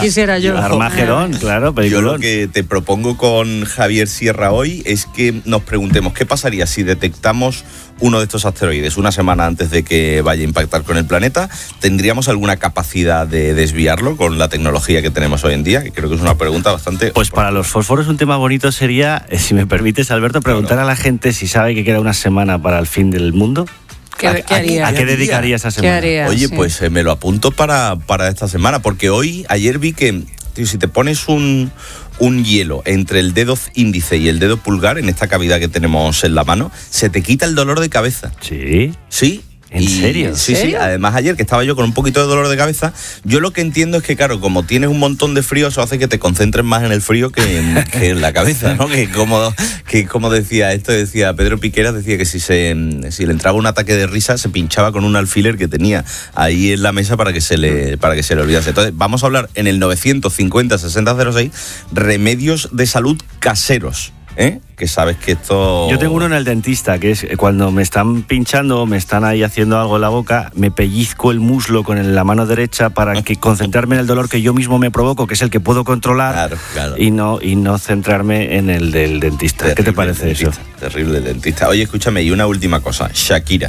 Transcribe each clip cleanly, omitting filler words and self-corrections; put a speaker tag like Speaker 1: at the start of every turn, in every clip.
Speaker 1: quisiera yo.
Speaker 2: Armagedón, claro,
Speaker 3: yo lo que te propongo con Javier Sierra hoy es que nos preguntemos qué pasaría si detectamos uno de estos asteroides una semana antes de que vaya a impactar con el planeta. ¿Tendríamos alguna capacidad de desviarlo con la tecnología que tenemos hoy en día? Que creo que es una pregunta bastante...
Speaker 2: Pues para los fósforos un tema bonito sería, si me permites, Alberto, preguntar a la gente si sabe que queda una semana para el fin del mundo.
Speaker 1: ¿Qué haría?
Speaker 2: ¿A qué dedicaría esa semana?
Speaker 3: Oye, pues me lo apunto para esta semana, porque ayer vi que, tío, si te pones un hielo entre el dedo índice y el dedo pulgar, en esta cavidad que tenemos en la mano, se te quita el dolor de cabeza.
Speaker 2: ¿Sí?
Speaker 3: Sí.
Speaker 2: ¿En serio?
Speaker 3: Sí. Además, ayer que estaba yo con un poquito de dolor de cabeza, yo lo que entiendo es que, claro, como tienes un montón de frío, eso hace que te concentres más en el frío que en la cabeza, ¿no? Que como decía Pedro Piqueras, decía que si le entraba un ataque de risa, se pinchaba con un alfiler que tenía ahí en la mesa para que se le olvidase. Entonces, vamos a hablar en el 950-6006, remedios de salud caseros. Que sabes que esto...
Speaker 2: Yo tengo uno en el dentista, que es cuando me están pinchando, me están ahí haciendo algo en la boca, me pellizco el muslo con la mano derecha para que concentrarme en el dolor que yo mismo me provoco, que es el que puedo controlar, claro. Y no centrarme en el del dentista. Terrible. ¿Qué te parece eso?
Speaker 3: Terrible el dentista. Oye, escúchame, y una última cosa. Shakira.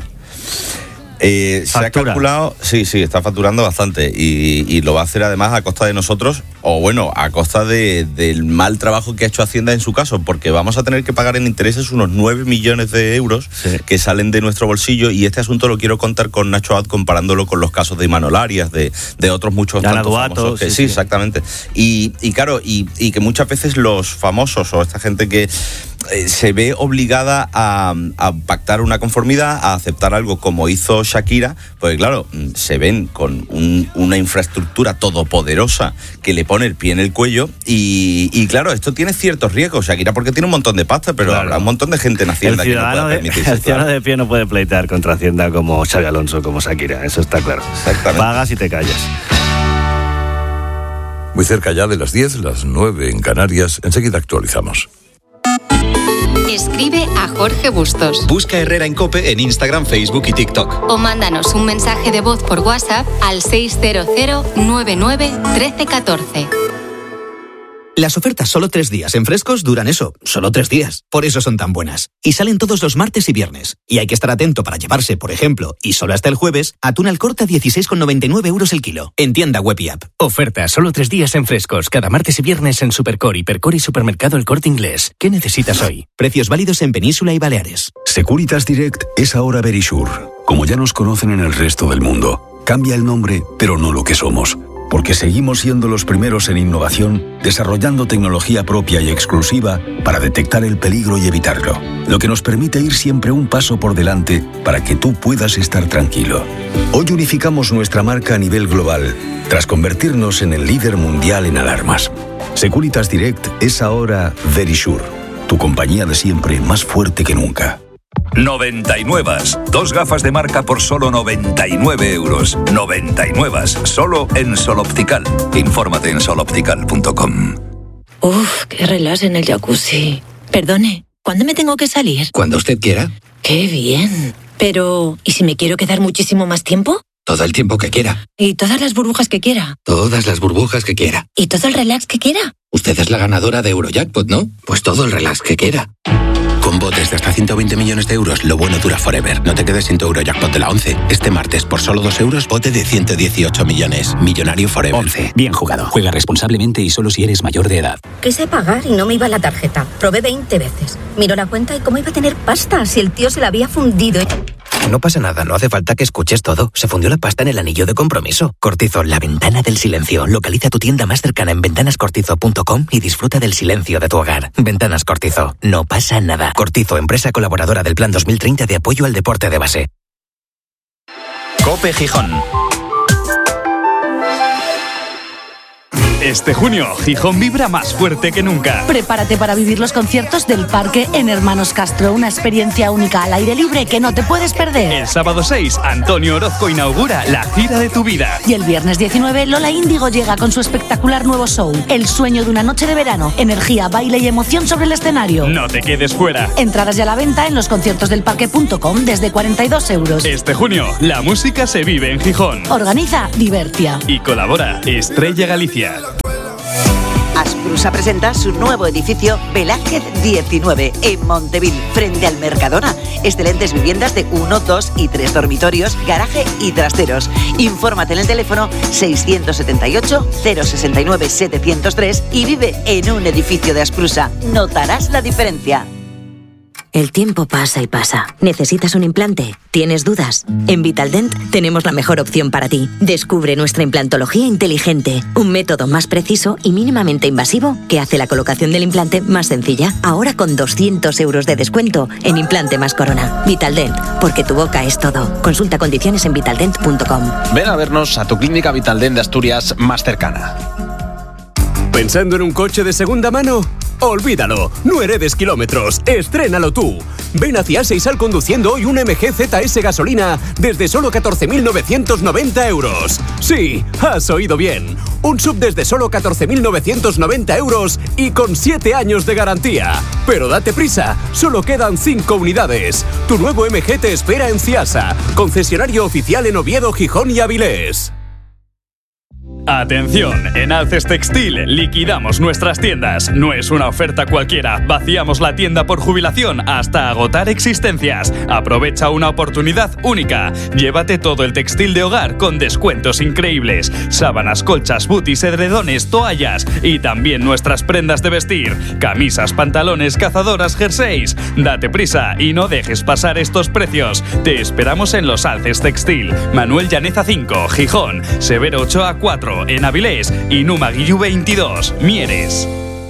Speaker 3: Se ha calculado, sí, está facturando bastante y lo va a hacer además a costa de nosotros, o bueno, a costa del mal trabajo que ha hecho Hacienda en su caso, porque vamos a tener que pagar en intereses unos 9 millones de euros que salen de nuestro bolsillo, y este asunto lo quiero contar con Nacho Abad comparándolo con los casos de Imanol Arias, de otros muchos tantos famosos. Sí, exactamente. Y claro, y que muchas veces los famosos o esta gente que se ve obligada a pactar una conformidad, a aceptar algo como hizo Shakira, pues claro, se ven con una infraestructura todopoderosa que le pone el pie en el cuello y claro, esto tiene ciertos riesgos. Shakira porque tiene un montón de pasta, pero habrá un montón de gente en Hacienda que no pueda permitirse.
Speaker 2: El ciudadano de pie no puede pleitear contra Hacienda como Xabi Alonso, como Shakira, eso está claro.
Speaker 3: Exactamente.
Speaker 2: Pagas y te callas.
Speaker 4: Muy cerca ya de las 10, las 9 en Canarias, enseguida actualizamos.
Speaker 5: Escribe a Jorge Bustos.
Speaker 6: Busca Herrera en COPE en Instagram, Facebook y TikTok.
Speaker 5: O mándanos un mensaje de voz por WhatsApp al 600 99 13 14.
Speaker 7: Las ofertas solo 3 días en Frescos duran solo 3 días. Por eso son tan buenas. Y salen todos los martes y viernes. Y hay que estar atento para llevarse, por ejemplo, y solo hasta el jueves, atún al corte a 16,99 euros el kilo. En tienda web y app.
Speaker 8: Oferta solo 3 días en Frescos. Cada martes y viernes en Supercore, Hipercore y Supermercado El Corte Inglés. ¿Qué necesitas hoy?
Speaker 7: Precios válidos en Península y Baleares.
Speaker 9: Securitas Direct es ahora Verisure. Como ya nos conocen en el resto del mundo. Cambia el nombre, pero no lo que somos. Porque seguimos siendo los primeros en innovación, desarrollando tecnología propia y exclusiva para detectar el peligro y evitarlo, lo que nos permite ir siempre un paso por delante para que tú puedas estar tranquilo. Hoy unificamos nuestra marca a nivel global, tras convertirnos en el líder mundial en alarmas. Securitas Direct es ahora Verisure, tu compañía de siempre más fuerte que nunca.
Speaker 10: 99. 2 gafas de marca por solo 99 euros. 99. Solo en Sol Optical. Infórmate en soloptical.com.
Speaker 11: Uf, qué relax en el jacuzzi. Perdone, ¿cuándo me tengo que salir?
Speaker 6: Cuando usted quiera.
Speaker 11: Qué bien. Pero, ¿y si me quiero quedar muchísimo más tiempo?
Speaker 6: Todo el tiempo que quiera.
Speaker 11: ¿Y todas las burbujas que quiera?
Speaker 6: Todas las burbujas que quiera.
Speaker 11: ¿Y todo el relax que quiera?
Speaker 6: Usted es la ganadora de Eurojackpot, ¿no? Pues todo el relax que quiera.
Speaker 12: Con botes de hasta 120 millones de euros, lo bueno dura forever. No te quedes sin tu Eurojackpot de la 11. Este martes, por solo 2 euros, bote de 118 millones. Millonario forever.
Speaker 13: 11. Bien jugado. Juega responsablemente y solo si eres mayor de edad.
Speaker 14: Quise pagar y no me iba la tarjeta. Probé 20 veces. Miró la cuenta y cómo iba a tener pasta si el tío se la había fundido.
Speaker 15: No pasa nada, no hace falta que escuches todo. Se fundió la pasta en el anillo de compromiso. Cortizo, la ventana del silencio. Localiza tu tienda más cercana en ventanascortizo.com y disfruta del silencio de tu hogar. Ventanas Cortizo. No pasa nada. Cortizo, empresa colaboradora del Plan 2030 de apoyo al deporte de base.
Speaker 16: COPE Gijón. Este junio, Gijón vibra más fuerte que nunca.
Speaker 17: Prepárate para vivir los conciertos del Parque en Hermanos Castro, una experiencia única al aire libre que no te puedes perder.
Speaker 16: El sábado 6, Antonio Orozco inaugura la gira de tu vida.
Speaker 17: Y el viernes 19, Lola Índigo llega con su espectacular nuevo show, El sueño de una noche de verano, energía, baile y emoción sobre el escenario.
Speaker 16: No te quedes fuera.
Speaker 17: Entradas ya a la venta en losconciertosdelparque.com desde 42 euros.
Speaker 16: Este junio, la música se vive en Gijón.
Speaker 17: Organiza Divertia.
Speaker 16: Y colabora Estrella Galicia.
Speaker 1: Asprusa presenta su nuevo edificio Velázquez 19 en Montevil, frente al Mercadona. Excelentes viviendas de 1, 2 y 3 dormitorios, garaje y trasteros. Infórmate en el teléfono 678 069 703 y vive en un edificio de Asprusa. Notarás la diferencia.
Speaker 11: El tiempo pasa y pasa. ¿Necesitas un implante? ¿Tienes dudas? En Vitaldent tenemos la mejor opción para ti. Descubre nuestra implantología inteligente, un método más preciso y mínimamente invasivo que hace la colocación del implante más sencilla. Ahora con 200 euros de descuento en implante más corona. Vitaldent, porque tu boca es todo. Consulta condiciones en vitaldent.com.
Speaker 18: Ven a vernos a tu clínica Vitaldent de Asturias más cercana.
Speaker 19: ¿Pensando en un coche de segunda mano? Olvídalo, no heredes kilómetros, estrénalo tú. Ven hacia Seisal conduciendo hoy un MG ZS gasolina desde solo 14.990 euros. Sí, has oído bien. Un SUV desde solo 14.990 euros y con 7 años de garantía. Pero date prisa, solo quedan 5 unidades. Tu nuevo MG te espera en Ciasa, concesionario oficial en Oviedo, Gijón y Avilés.
Speaker 16: Atención, en Alces Textil liquidamos nuestras tiendas. No es una oferta cualquiera, vaciamos la tienda por jubilación hasta agotar existencias. Aprovecha una oportunidad única. Llévate todo el textil de hogar con descuentos increíbles. Sábanas, colchas, booties, edredones, toallas y también nuestras prendas de vestir. Camisas, pantalones, cazadoras, jerseys. Date prisa y no dejes pasar estos precios. Te esperamos en los Alces Textil. Manuel Llaneza 5, Gijón. Severo Ochoa 4. En Avilés y Numa Guillú 22, Mieres.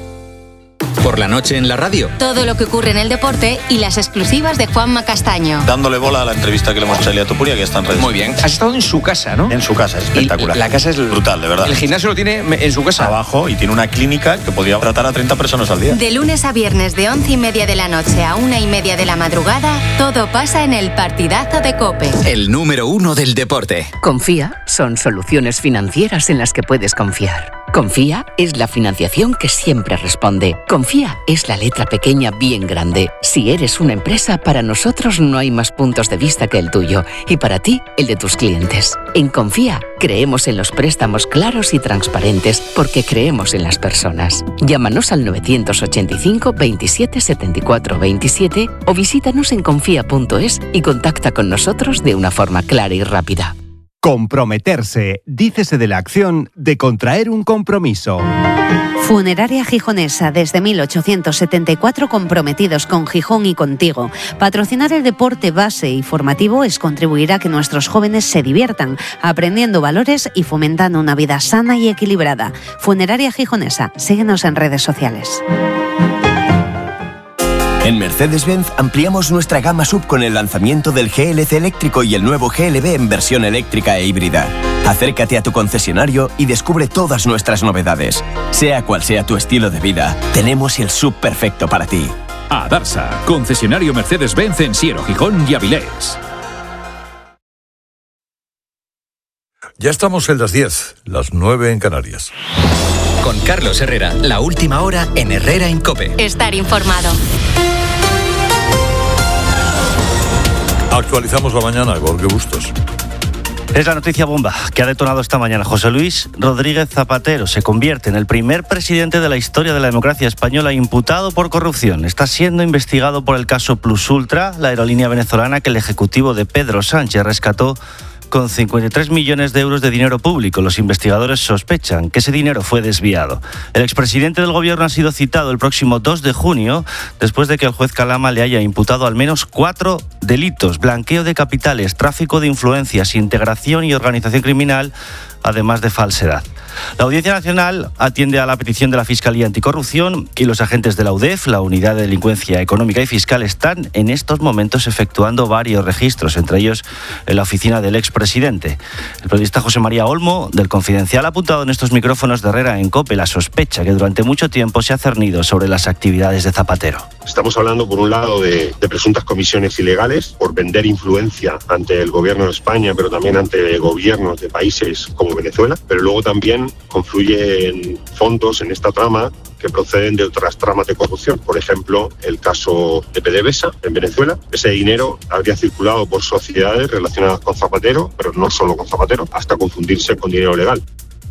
Speaker 6: Por la noche en la radio.
Speaker 5: Todo lo que ocurre en el deporte y las exclusivas de Juanma Castaño.
Speaker 20: Dándole bola a la entrevista que le hemos hecho a Elia Topuria, que está en redes.
Speaker 18: Muy bien. Has estado en su casa, ¿no?
Speaker 20: En su casa, es espectacular.
Speaker 18: La casa es
Speaker 20: brutal, de verdad.
Speaker 18: El gimnasio lo tiene en su casa.
Speaker 20: Abajo, y tiene una clínica que podría tratar a 30 personas al día.
Speaker 5: De lunes a viernes de 11:30 de la noche a 1:30 de la madrugada, todo pasa en el partidazo de COPE.
Speaker 6: El número 1 del deporte.
Speaker 21: Confía son soluciones financieras en las que puedes confiar. Confía es la financiación que siempre responde. Confía es la letra pequeña bien grande. Si eres una empresa, para nosotros no hay más puntos de vista que el tuyo y para ti, el de tus clientes. En Confía creemos en los préstamos claros y transparentes porque creemos en las personas. Llámanos al 985 27 74 27 o visítanos en confía.es y contacta con nosotros de una forma clara y rápida.
Speaker 22: Comprometerse, dícese de la acción de contraer un compromiso.
Speaker 23: Funeraria Gijonesa, desde 1874 comprometidos con Gijón y contigo. Patrocinar el deporte base y formativo es contribuir a que nuestros jóvenes se diviertan, aprendiendo valores y fomentando una vida sana y equilibrada. Funeraria Gijonesa, síguenos en redes sociales.
Speaker 24: En Mercedes-Benz ampliamos nuestra gama SUV con el lanzamiento del GLC eléctrico y el nuevo GLB en versión eléctrica e híbrida. Acércate a tu concesionario y descubre todas nuestras novedades. Sea cual sea tu estilo de vida, tenemos el SUV perfecto para ti.
Speaker 25: Adarsa, concesionario Mercedes-Benz en Siero, Gijón y Avilés.
Speaker 4: Ya estamos en las 10, las 9 en Canarias.
Speaker 6: Con Carlos Herrera, la última hora en Herrera en COPE.
Speaker 5: Estar informado.
Speaker 4: Actualizamos la mañana, Jorge Bustos.
Speaker 2: Es la noticia bomba que ha detonado esta mañana. José Luis Rodríguez Zapatero se convierte en el primer presidente de la historia de la democracia española imputado por corrupción. Está siendo investigado por el caso Plus Ultra, la aerolínea venezolana que el ejecutivo de Pedro Sánchez rescató con 53 millones de euros de dinero público. Los investigadores sospechan que ese dinero fue desviado. El expresidente del gobierno ha sido citado el próximo 2 de junio, después de que el juez Calama le haya imputado al menos 4 delitos: blanqueo de capitales, tráfico de influencias, integración y organización criminal, además de falsedad. La Audiencia Nacional atiende a la petición de la Fiscalía Anticorrupción y los agentes de la UDEF, la Unidad de Delincuencia Económica y Fiscal, están en estos momentos efectuando varios registros, entre ellos en la oficina del expresidente. El periodista José María Olmo, del Confidencial, ha apuntado en estos micrófonos de Herrera en COPE la sospecha que durante mucho tiempo se ha cernido sobre las actividades de Zapatero.
Speaker 26: Estamos hablando, por un lado, de presuntas comisiones ilegales por vender influencia ante el gobierno de España, pero también ante gobiernos de países como Venezuela, pero luego también confluyen fondos en esta trama que proceden de otras tramas de corrupción. Por ejemplo, el caso de PDVSA en Venezuela. Ese dinero habría circulado por sociedades relacionadas con Zapatero, pero no solo con Zapatero, hasta confundirse con dinero legal.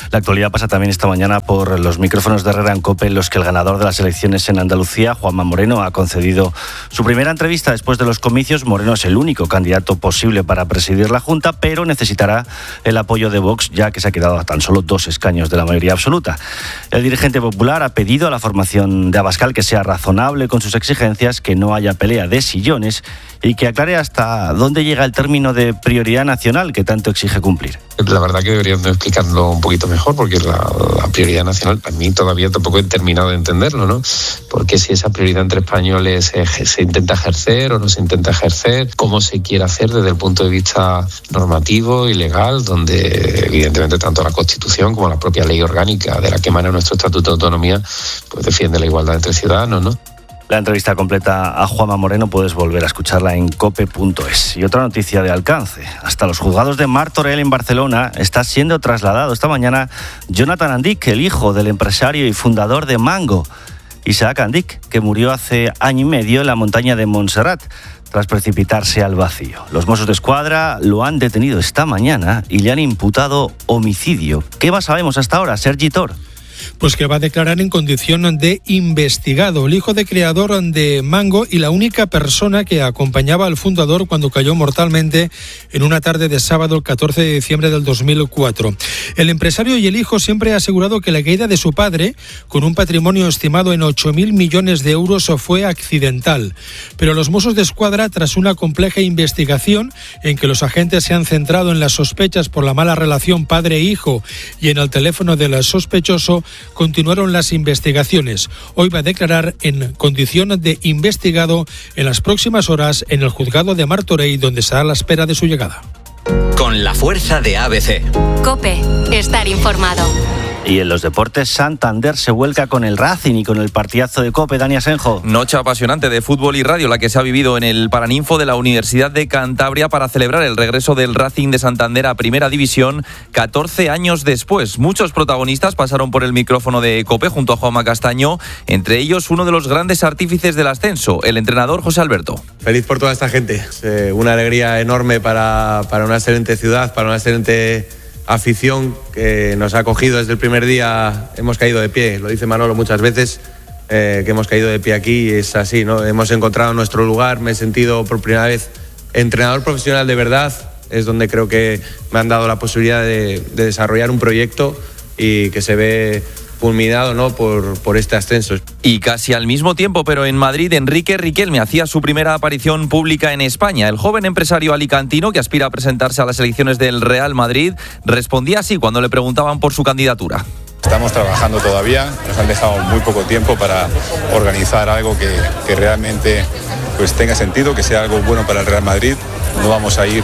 Speaker 2: La actualidad pasa también esta mañana por los micrófonos de Herrera en COPE, en los que el ganador de las elecciones en Andalucía, Juanma Moreno, ha concedido su primera entrevista después de los comicios. Moreno es el único candidato posible para presidir la Junta, pero necesitará el apoyo de Vox, ya que se ha quedado a tan solo 2 escaños de la mayoría absoluta. El dirigente popular ha pedido a la formación de Abascal que sea razonable con sus exigencias, que no haya pelea de sillones y que aclare hasta dónde llega el término de prioridad nacional que tanto exige cumplir.
Speaker 3: La verdad que deberían de explicarlo un poquito mejor, porque la prioridad nacional, a mí todavía tampoco he terminado de entenderlo, ¿no? Porque si esa prioridad entre españoles se intenta ejercer o no se intenta ejercer, cómo se quiere hacer desde el punto de vista normativo y legal, donde evidentemente tanto la Constitución como la propia ley orgánica de la que emana nuestro Estatuto de Autonomía, pues defiende la igualdad entre ciudadanos, ¿no?
Speaker 2: La entrevista completa a Juanma Moreno puedes volver a escucharla en cope.es. Y otra noticia de alcance. Hasta los juzgados de Martorell en Barcelona está siendo trasladado esta mañana Jonathan Andic, el hijo del empresario y fundador de Mango, Isaac Andic, que murió hace año y medio en la montaña de Montserrat tras precipitarse al vacío. Los Mossos d'Esquadra lo han detenido esta mañana y le han imputado homicidio. ¿Qué más sabemos hasta ahora, Sergi Tor?
Speaker 7: Pues que va a declarar en condición de investigado. El hijo de creador de Mango y la única persona que acompañaba al fundador cuando cayó mortalmente en una tarde de sábado, el 14 de diciembre del 2004. El empresario y el hijo siempre han asegurado que la caída de su padre, con un patrimonio estimado en 8.000 millones de euros, fue accidental. Pero los Mossos d'Esquadra, tras una compleja investigación en que los agentes se han centrado en las sospechas por la mala relación padre-hijo y en el teléfono del sospechoso, continuaron las investigaciones. Hoy va a declarar en condición de investigado en las próximas horas en el juzgado de Martorell, donde estará a la espera de su llegada.
Speaker 8: Con la fuerza de ABC.
Speaker 5: COPE, estar informado.
Speaker 2: Y en los deportes, Santander se vuelca con el Racing y con el partidazo de COPE. Dani Asenjo.
Speaker 9: Noche apasionante de fútbol y radio, la que se ha vivido en el Paraninfo de la Universidad de Cantabria para celebrar el regreso del Racing de Santander a Primera División 14 años después. Muchos protagonistas pasaron por el micrófono de COPE junto a Juanma Castaño, entre ellos uno de los grandes artífices del ascenso, el entrenador José Alberto.
Speaker 10: Feliz por toda esta gente, una alegría enorme para una excelente ciudad, para una excelente afición que nos ha acogido desde el primer día. Hemos caído de pie, lo dice Manolo muchas veces, que hemos caído de pie aquí, y es así, ¿no? Hemos encontrado nuestro lugar, me he sentido por primera vez entrenador profesional de verdad, es donde creo que me han dado la posibilidad de desarrollar un proyecto y que se ve culminado, ¿no?, por este ascenso.
Speaker 9: Y casi al mismo tiempo, pero en Madrid, Enrique Riquelme hacía su primera aparición pública en España. El joven empresario alicantino, que aspira a presentarse a las elecciones del Real Madrid, respondía así cuando le preguntaban por su candidatura.
Speaker 12: Estamos trabajando todavía, nos han dejado muy poco tiempo para organizar algo que realmente pues tenga sentido, que sea algo bueno para el Real Madrid. No vamos a ir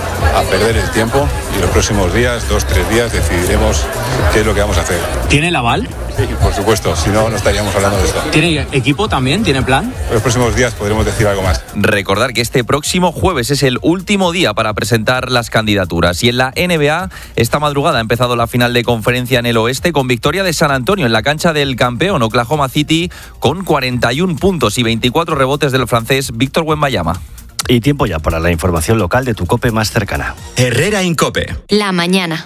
Speaker 12: a perder el tiempo y los próximos días, 2-3 días, decidiremos qué es lo que vamos a hacer.
Speaker 27: ¿Tiene el aval?
Speaker 12: Sí, por supuesto, si no, no estaríamos hablando de esto.
Speaker 27: ¿Tiene equipo también? ¿Tiene plan?
Speaker 12: En los próximos días podremos decir algo más.
Speaker 9: Recordar que este próximo jueves es el último día para presentar las candidaturas. Y en la NBA, esta madrugada ha empezado la final de conferencia en el oeste con victoria de San Antonio en la cancha del campeón Oklahoma City con 41 puntos y 24 rebotes del francés Víctor Wembanyama.
Speaker 2: Y tiempo ya para la información local de tu COPE más cercana.
Speaker 8: Herrera en COPE.
Speaker 5: La mañana.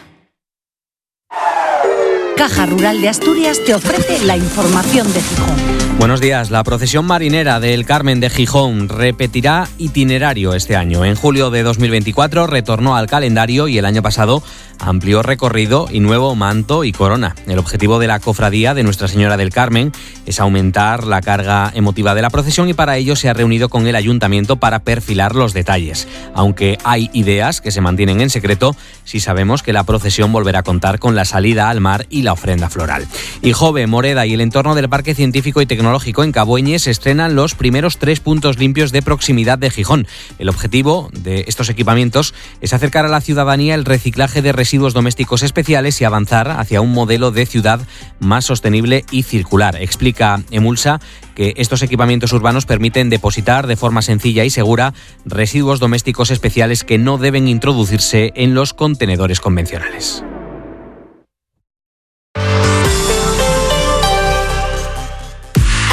Speaker 17: Caja Rural de Asturias te ofrece la información de Gijón.
Speaker 28: Buenos días. La procesión marinera del Carmen de Gijón repetirá itinerario este año. En julio de 2024 retornó al calendario y el año pasado amplió recorrido y nuevo manto y corona. El objetivo de la cofradía de Nuestra Señora del Carmen es aumentar la carga emotiva de la procesión y para ello se ha reunido con el ayuntamiento para perfilar los detalles. Aunque hay ideas que se mantienen en secreto, sí sabemos que la procesión volverá a contar con la salida al mar y la ofrenda floral. Jove, Moreda y el entorno del Parque Científico y Tecnológico en Cabueñes estrenan los primeros 3 puntos limpios de proximidad de Gijón. El objetivo de estos equipamientos es acercar a la ciudadanía el reciclaje de residuos domésticos especiales y avanzar hacia un modelo de ciudad más sostenible y circular. Explica Emulsa que estos equipamientos urbanos permiten depositar de forma sencilla y segura residuos domésticos especiales que no deben introducirse en los contenedores convencionales.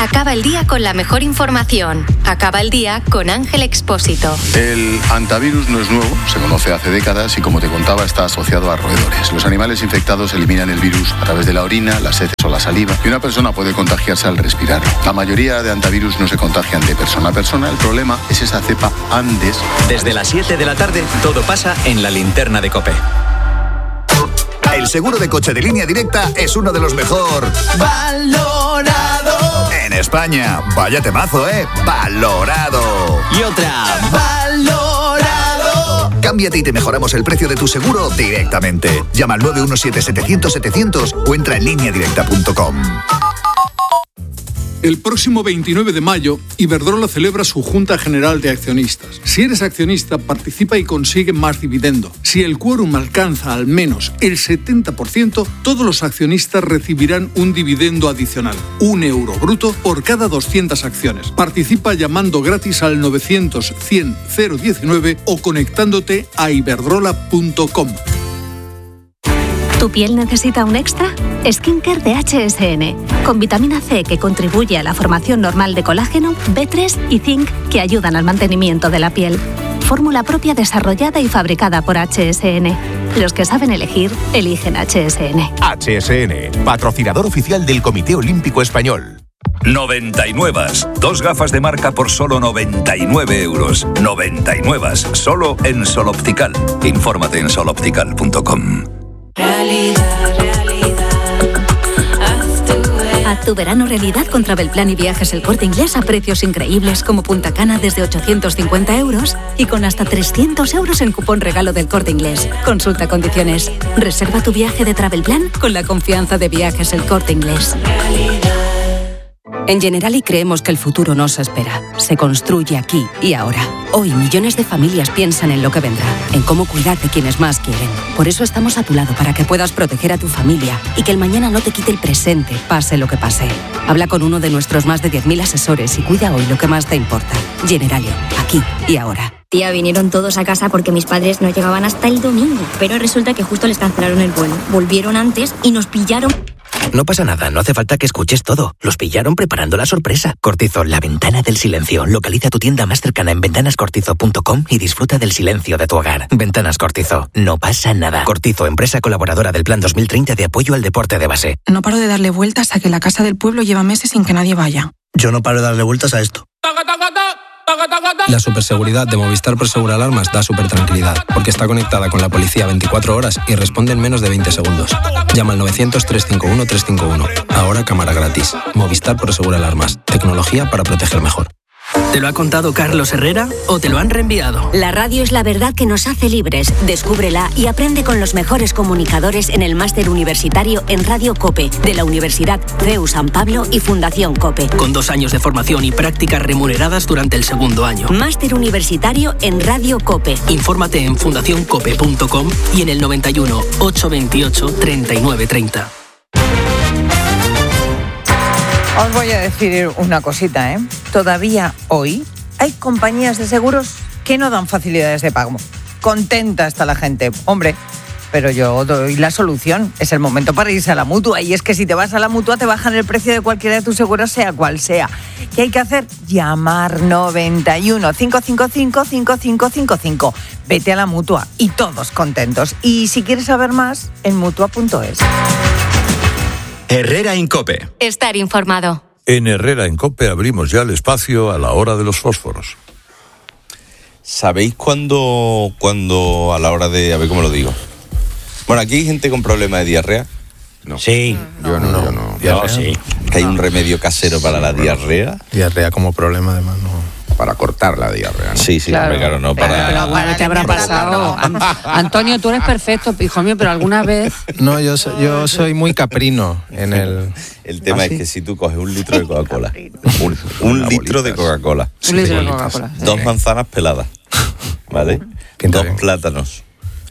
Speaker 5: Acaba el día con la mejor información. Acaba el día con Ángel Expósito.
Speaker 1: El hantavirus no es nuevo, se conoce hace décadas y, como te contaba, está asociado a roedores. Los animales infectados eliminan el virus a través de la orina, las heces o la saliva, y una persona puede contagiarse al respirar. La mayoría de hantavirus no se contagian de persona a persona. El problema es esa cepa Andes.
Speaker 8: Desde las 7 de la tarde, todo pasa en la linterna de COPE.
Speaker 11: El seguro de coche de Línea Directa es uno de los mejor valorado en España. Vaya temazo, valorado.
Speaker 8: Y otra,
Speaker 11: valorado. Cámbiate y te mejoramos el precio de tu seguro directamente. Llama al 917-700-700 o entra en lineadirecta.com.
Speaker 13: El próximo 29 de mayo, Iberdrola celebra su Junta General de Accionistas. Si eres accionista, participa y consigue más dividendo. Si el quórum alcanza al menos el 70%, todos los accionistas recibirán un dividendo adicional, €1 bruto por cada 200 acciones. Participa llamando gratis al 900-100-019 o conectándote a iberdrola.com.
Speaker 14: ¿Tu piel necesita un extra? Skincare de HSN, con vitamina C que contribuye a la formación normal de colágeno, B3 y zinc que ayudan al mantenimiento de la piel. Fórmula propia desarrollada y fabricada por HSN. Los que saben elegir, eligen HSN.
Speaker 15: HSN, patrocinador oficial del Comité Olímpico Español.
Speaker 16: 99. 2 gafas de marca por solo 99 euros. 99. Solo en Sol Optical. Infórmate en soloptical.com.
Speaker 14: Haz tu verano realidad con Travelplan y Viajes El Corte Inglés a precios increíbles como Punta Cana desde 850 euros y con hasta 300 euros en cupón regalo del Corte Inglés. Consulta condiciones. Reserva tu viaje de Travelplan con la confianza de Viajes El Corte Inglés.
Speaker 18: En Generali creemos que el futuro no se espera, se construye aquí y ahora. Hoy millones de familias piensan en lo que vendrá, en cómo cuidar de quienes más quieren. Por eso estamos a tu lado para que puedas proteger a tu familia y que el mañana no te quite el presente, pase lo que pase. Habla con uno de nuestros más de 10.000 asesores y cuida hoy lo que más te importa. Generali, aquí y ahora.
Speaker 19: Tía, vinieron todos a casa porque mis padres no llegaban hasta el domingo, pero resulta que justo les cancelaron el vuelo. Volvieron antes y nos pillaron.
Speaker 29: No pasa nada, no hace falta que escuches todo. Los pillaron preparando la sorpresa. Cortizo, la ventana del silencio. Localiza tu tienda más cercana en ventanascortizo.com y disfruta del silencio de tu hogar. Ventanas Cortizo, no pasa nada. Cortizo, empresa colaboradora del Plan 2030 de apoyo al deporte de base.
Speaker 30: No paro de darle vueltas a que la casa del pueblo lleva meses sin que nadie vaya.
Speaker 31: Yo no paro de darle vueltas a esto.
Speaker 32: La superseguridad de Movistar Prosegur Alarmas da supertranquilidad, porque está conectada con la policía 24 horas y responde en menos de 20 segundos. Llama al 900-351-351. Ahora cámara gratis. Movistar Prosegur Alarmas. Tecnología para proteger mejor.
Speaker 33: ¿Te lo ha contado Carlos Herrera o te lo han reenviado?
Speaker 34: La radio es la verdad que nos hace libres. Descúbrela y aprende con los mejores comunicadores en el máster universitario en Radio COPE de la Universidad CEU San Pablo y Fundación COPE.
Speaker 33: Con 2 años de formación y prácticas remuneradas durante el segundo año.
Speaker 34: Máster universitario en Radio COPE.
Speaker 33: Infórmate en fundacioncope.com y en el 91 828 3930.
Speaker 35: Os voy a decir una cosita, Todavía hoy hay compañías de seguros que no dan facilidades de pago. Contenta está la gente. Hombre, pero yo doy la solución. Es el momento para irse a la Mutua. Y es que si te vas a la Mutua te bajan el precio de cualquiera de tus seguros, sea cual sea. ¿Qué hay que hacer? Llamar 91 555 5555. Vete a la Mutua y todos contentos. Y si quieres saber más, en Mutua.es.
Speaker 8: Herrera en COPE.
Speaker 5: Estar informado.
Speaker 4: En Herrera en COPE abrimos ya el espacio a la hora de los fósforos.
Speaker 36: ¿Sabéis cuándo a la hora de... A ver cómo lo digo. Bueno, aquí hay gente con problemas de diarrea. No.
Speaker 32: Sí.
Speaker 36: Yo no. Yo sí. ¿Que hay un remedio casero para la diarrea?
Speaker 32: Diarrea como problema, además, no.
Speaker 36: Para cortar la diarrea, ¿no? Sí, claro, no para...
Speaker 37: Pero bueno, ¿qué habrá pasado? Antonio, tú eres perfecto, hijo mío, pero alguna vez...
Speaker 32: No, yo soy muy caprino en el...
Speaker 36: El tema es que si tú coges 1 litro de Coca-Cola, un litro de Coca-Cola,
Speaker 37: 1 litro de Coca-Cola,
Speaker 36: 2 manzanas peladas, ¿vale? 2 plátanos,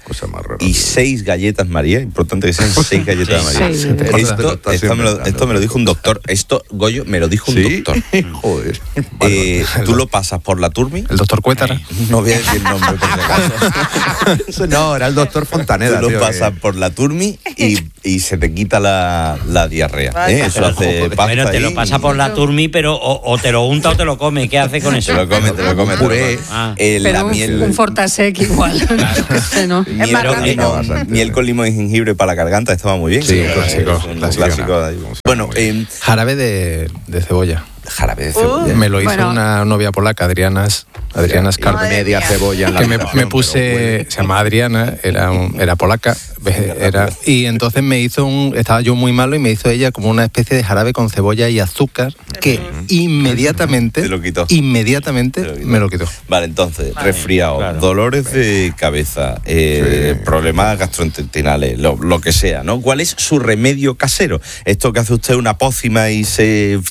Speaker 2: Cosa más rara.
Speaker 36: Y 6 galletas María, importante que sean 6 galletas María.
Speaker 37: Sí.
Speaker 36: Esto me lo dijo un doctor. Esto, Goyo, me lo dijo un doctor.
Speaker 2: Joder.
Speaker 36: ¿Tú lo pasas por la Turmi?
Speaker 32: El doctor Cuétara.
Speaker 36: No voy a decir nombre por si acaso.
Speaker 2: No, era el doctor Fontaneda.
Speaker 36: Tú lo pasas por la Turmi y se te quita la diarrea. Eso hace pasta.
Speaker 3: Bueno, te lo pasa por la Turmi, pero o te lo unta o te lo come. ¿Qué hace con eso?
Speaker 36: Te lo come.
Speaker 2: Puré.
Speaker 37: Pero un Fortasec igual. ¿No?
Speaker 36: Miel con limón y jengibre para la garganta estaba muy bien.
Speaker 32: Sí, clásico.
Speaker 36: Bueno,
Speaker 32: jarabe de cebolla.
Speaker 36: Jarabe de cebolla.
Speaker 32: Me lo hizo una novia polaca, Adriana Skarbe.
Speaker 2: Media cebolla en la
Speaker 32: que me puse, se llama Adriana, era polaca, y entonces me hizo estaba yo muy malo y me hizo ella como una especie de jarabe con cebolla y azúcar que inmediatamente me lo quitó.
Speaker 36: Vale, entonces, resfriado, dolores de cabeza, problemas gastrointestinales, lo que sea, ¿no? ¿Cuál es su remedio casero? Esto que hace usted una pócima y se...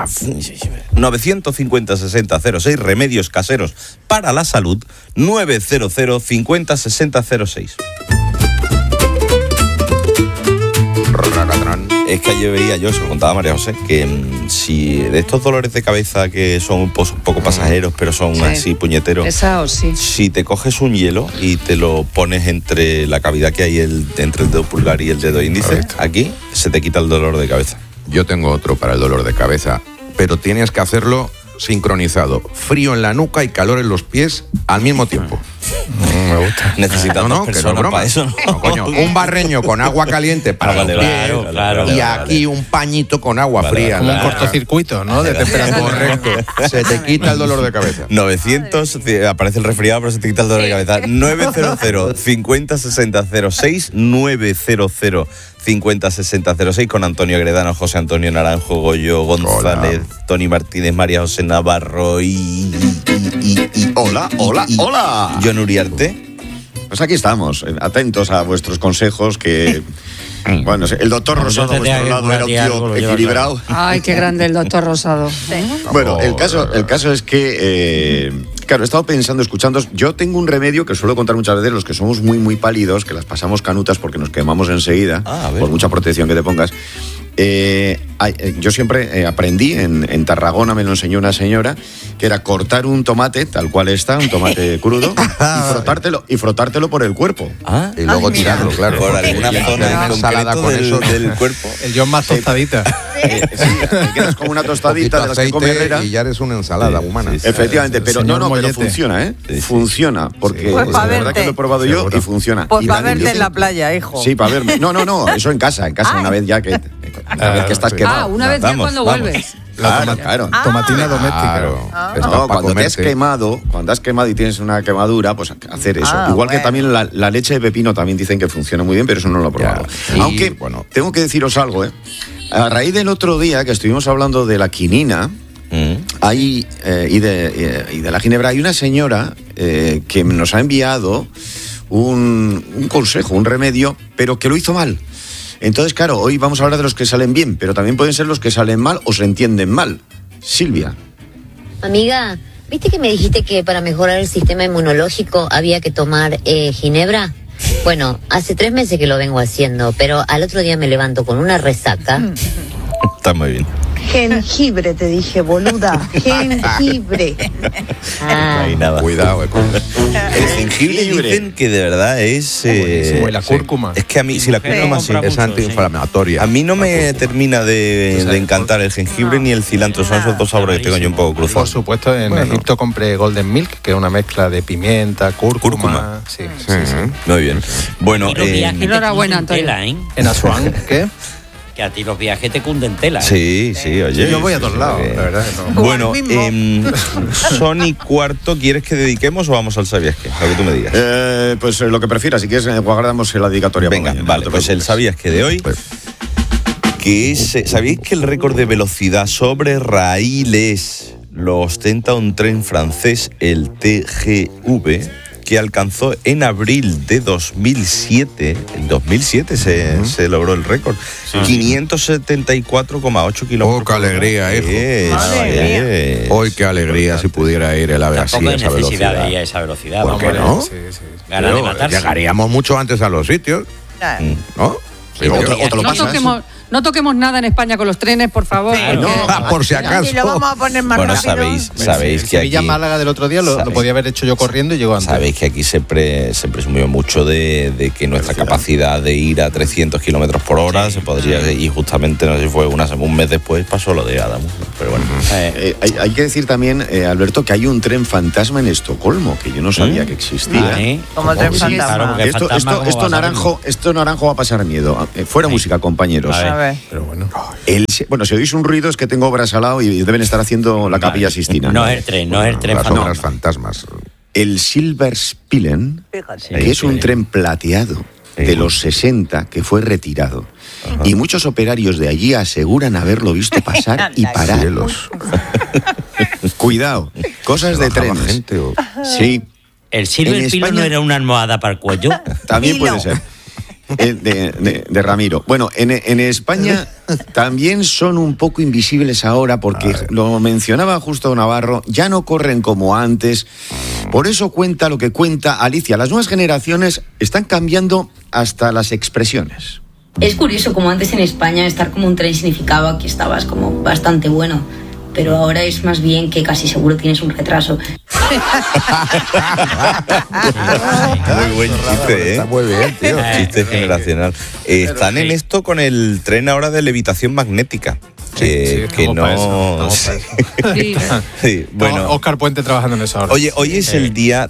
Speaker 36: 950 60 06, remedios caseros para la salud, 900 50 60 06. Es que ayer veía yo, se lo contaba María José, que si de estos dolores de cabeza que son un poco pasajeros, pero son así puñeteros,
Speaker 37: pesados, sí.
Speaker 36: Si te coges un hielo y te lo pones entre la cavidad que hay entre el dedo pulgar y el dedo índice, aquí se te quita el dolor de cabeza.
Speaker 2: Yo tengo otro para el dolor de cabeza, pero tienes que hacerlo sincronizado. Frío en la nuca y calor en los pies al mismo tiempo.
Speaker 36: Me gusta. Necesitas dos personas para eso.
Speaker 2: No, coño, un barreño con agua caliente para los pies y aquí un pañito con agua fría.
Speaker 32: Como un cortocircuito, ¿no? De temperatura.
Speaker 2: Correcto. Se te quita el dolor de cabeza.
Speaker 36: 900, aparece el resfriado, pero se te quita el dolor de cabeza. 900 50 60 06, 900 50 60 06 con Antonio Gredano, José Antonio Naranjo, Goyo González, Tony Martínez, María José Navarro y
Speaker 6: hola.
Speaker 36: John Uriarte.
Speaker 6: Pues aquí estamos, atentos a vuestros consejos que... Bueno, el doctor Rosado a vuestro lado era un tío equilibrado.
Speaker 37: Ay, qué grande el doctor Rosado.
Speaker 6: Bueno, el caso es que, claro, he estado pensando, escuchando. Yo tengo un remedio que suelo contar muchas veces, los que somos muy, muy pálidos, que las pasamos canutas porque nos quemamos enseguida, por mucha protección que te pongas. Yo siempre aprendí, en Tarragona me lo enseñó una señora, que era cortar un tomate, tal cual está, un tomate crudo, y frotártelo por el cuerpo.
Speaker 2: Y luego tirarlo, claro.
Speaker 36: Por alguna zona ensalada con eso del cuerpo.
Speaker 32: El John más tostadita.
Speaker 6: Sí, te quedas como una tostadita de las que come Herrera.
Speaker 2: Y ya eres una ensalada humana.
Speaker 6: Efectivamente, pero pero funciona, ¿eh? Funciona, porque
Speaker 35: pues
Speaker 6: es verdad que lo he probado yo y funciona.
Speaker 35: Pues para verte en la playa, hijo.
Speaker 6: Sí, para verme. No, eso en casa, una vez ya que estás quemado.
Speaker 37: Una vez ya cuando vuelves.
Speaker 6: Claro.
Speaker 32: Tomatina doméstica.
Speaker 6: No, cuando te has quemado y tienes una quemadura, pues hacer eso. Igual que también la leche de pepino también dicen que funciona muy bien, pero eso no lo he probado. Aunque, tengo que deciros algo, A raíz del otro día que estuvimos hablando de la quinina y de la ginebra, hay una señora que nos ha enviado un consejo, un remedio, pero que lo hizo mal. Entonces, claro, hoy vamos a hablar de los que salen bien, pero también pueden ser los que salen mal o se entienden mal. Silvia.
Speaker 7: Amiga, ¿viste que me dijiste que para mejorar el sistema inmunológico había que tomar ginebra? Bueno, hace 3 meses que lo vengo haciendo, pero al otro día me levanto con una resaca.
Speaker 36: Está muy bien.
Speaker 9: Jengibre, te dije, boluda. Jengibre.
Speaker 2: Cuidado,
Speaker 36: El jengibre dicen que de verdad es...
Speaker 32: y la cúrcuma.
Speaker 36: Es que a mí, si la cúrcuma
Speaker 2: es antiinflamatoria.
Speaker 36: A mí no me termina de encantar el jengibre ni el cilantro. Son esos dos sabores que tengo yo un poco cruzados.
Speaker 32: Por supuesto, en Egipto compré Golden Milk, que es una mezcla de pimienta, cúrcuma. Sí.
Speaker 36: Muy bien. Bueno,
Speaker 37: enhorabuena, Antonio.
Speaker 32: En Asuán, ¿qué?
Speaker 3: Que a ti los viajes te cunden tela.
Speaker 36: Sí, oye.
Speaker 32: Yo voy a todos lados, la verdad. No.
Speaker 36: Bueno, Sony cuarto, ¿quieres que dediquemos o vamos al ¿sabías qué? Lo que tú me digas.
Speaker 6: Pues lo que prefieras, si quieres guardamos la dedicatoria.
Speaker 36: Venga, vale, pues el ¿sabías qué de hoy? Que es, ¿sabéis que el récord de velocidad sobre raíles lo ostenta un tren francés, el TGV? que alcanzó en abril de 2007. En 2007 se logró el récord. 574,8 kilómetros.
Speaker 2: ¡Oh, qué alegría, hijo! ¡Hoy qué alegría si pudiera ir el ave así a esa velocidad!
Speaker 3: De ir a esa velocidad.
Speaker 2: ¿Por qué no?
Speaker 3: Ganas de matarse.
Speaker 2: Llegaríamos mucho antes a los sitios, ¿no?
Speaker 37: No toquemos nada en España con los trenes, por favor.
Speaker 2: Por si acaso.
Speaker 35: Y lo vamos a poner más rápido.
Speaker 36: Sabéis que aquí...
Speaker 1: Sevilla-Málaga del otro día lo podía haber hecho yo corriendo y llegó antes.
Speaker 36: Sabéis que aquí se presumió mucho de que nuestra capacidad de ir a 300 kilómetros por hora se podría... Y justamente, no sé si fue un mes después, pasó lo de Adamo. Pero bueno.
Speaker 6: Hay que decir también, Alberto, que hay un tren fantasma en Estocolmo, que yo no sabía que existía.
Speaker 35: Como tren fantasma.
Speaker 6: Esto naranjo va a pasar miedo. Fuera música, compañeros.
Speaker 1: Pero bueno.
Speaker 6: Si oís un ruido es que tengo obras al lado y deben estar haciendo la Capilla Sistina.
Speaker 3: No es el tren
Speaker 2: las obras fantasmas.
Speaker 6: El Silverspillen, que es un tren plateado de los 60 que fue retirado. Y muchos operarios de allí aseguran haberlo visto pasar y parar. Cuidado, cosas de trenes. Sí.
Speaker 3: ¿El Silverspillen no era una almohada para el cuello?
Speaker 6: También puede ser. De Ramiro. Bueno, en España también son un poco invisibles ahora porque lo mencionaba justo Navarro, ya no corren como antes. Por eso cuenta lo que cuenta Alicia. Las nuevas generaciones están cambiando hasta las expresiones.
Speaker 10: Es curioso como antes en España estar como un tren significaba que estabas como bastante bueno. Pero ahora es más bien que casi seguro tienes un retraso.
Speaker 36: Muy buen chiste,
Speaker 2: Está muy bien, tío.
Speaker 36: Chiste generacional. Están en esto con el tren ahora de levitación magnética. Que no...
Speaker 1: Bueno, Óscar Puente trabajando en eso ahora.
Speaker 36: Oye, hoy es el día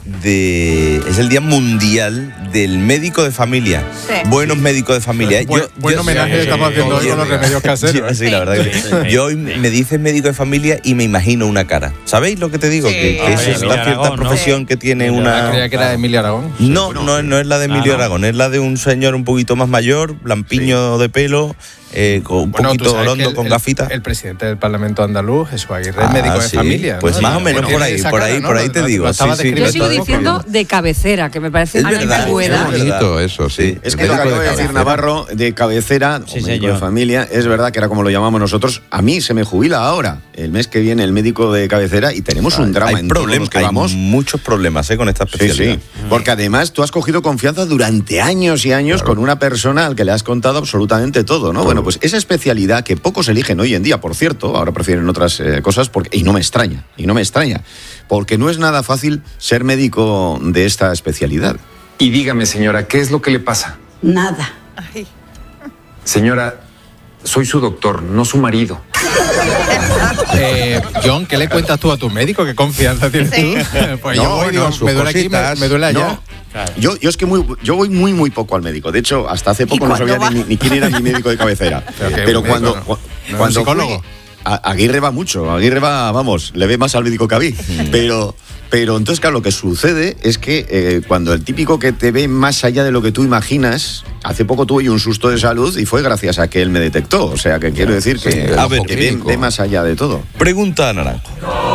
Speaker 36: mundial del médico de familia. Buenos médicos de familia.
Speaker 1: Buen homenaje que estamos haciendo hoy con los remedios caseros.
Speaker 36: Sí, la verdad que yo hoy me dices médico de familia y me imagino una cara. ¿Sabéis lo que te digo? Que eso es una cierta profesión que tiene una...
Speaker 1: Creía que era de Emilio Aragón.
Speaker 36: No es la de Emilio Aragón, es la de un señor un poquito más mayor, lampiño de pelo, con un poquito hondo, con gafitas.
Speaker 1: El presidente del Parlamento andaluz, Jesús Aguirre, es médico de familia.
Speaker 36: Pues más o menos por ahí te digo.
Speaker 37: Yo sigo diciendo de cabecera, que me parece una antigüedad.
Speaker 2: Es bonito eso, sí.
Speaker 6: Es que lo que acaba de decir Navarro, de cabecera, médico de familia, es verdad que era como lo llamamos nosotros. A mí se me jubila ahora, el mes que viene, el médico de cabecera, y tenemos un drama en todos los que vamos.
Speaker 36: Hay muchos problemas con esta especialidad.
Speaker 6: Sí. Porque además tú has cogido confianza durante años y años con una persona al que le has contado absolutamente todo, ¿no? Bueno, pues esa especialidad que pocos eligen hoy en día, por cierto, ahora prefieren otras cosas, y no me extraña, porque no es nada fácil ser médico de esta especialidad.
Speaker 11: Y dígame, señora, ¿qué es lo que le pasa?
Speaker 10: Nada.
Speaker 11: Señora, soy su doctor, no su marido.
Speaker 1: John, ¿qué le cuentas tú a tu médico? ¿Qué confianza tienes tú? Pues yo voy, digo, me duele aquí, me duele allá.
Speaker 6: No. Yo es que yo voy muy poco al médico. De hecho, hasta hace poco no sabía ni quién era mi médico de cabecera. Pero cuando
Speaker 1: psicólogo.
Speaker 6: Aguirre va mucho. Aguirre va, vamos, le ve más al médico que a mí. Pero entonces, claro, lo que sucede es que cuando el típico que te ve más allá de lo que tú imaginas, hace poco tuve un susto de salud y fue gracias a que él me detectó. O sea, que quiero decir que ve más allá de todo.
Speaker 36: Pregunta a Naranjo.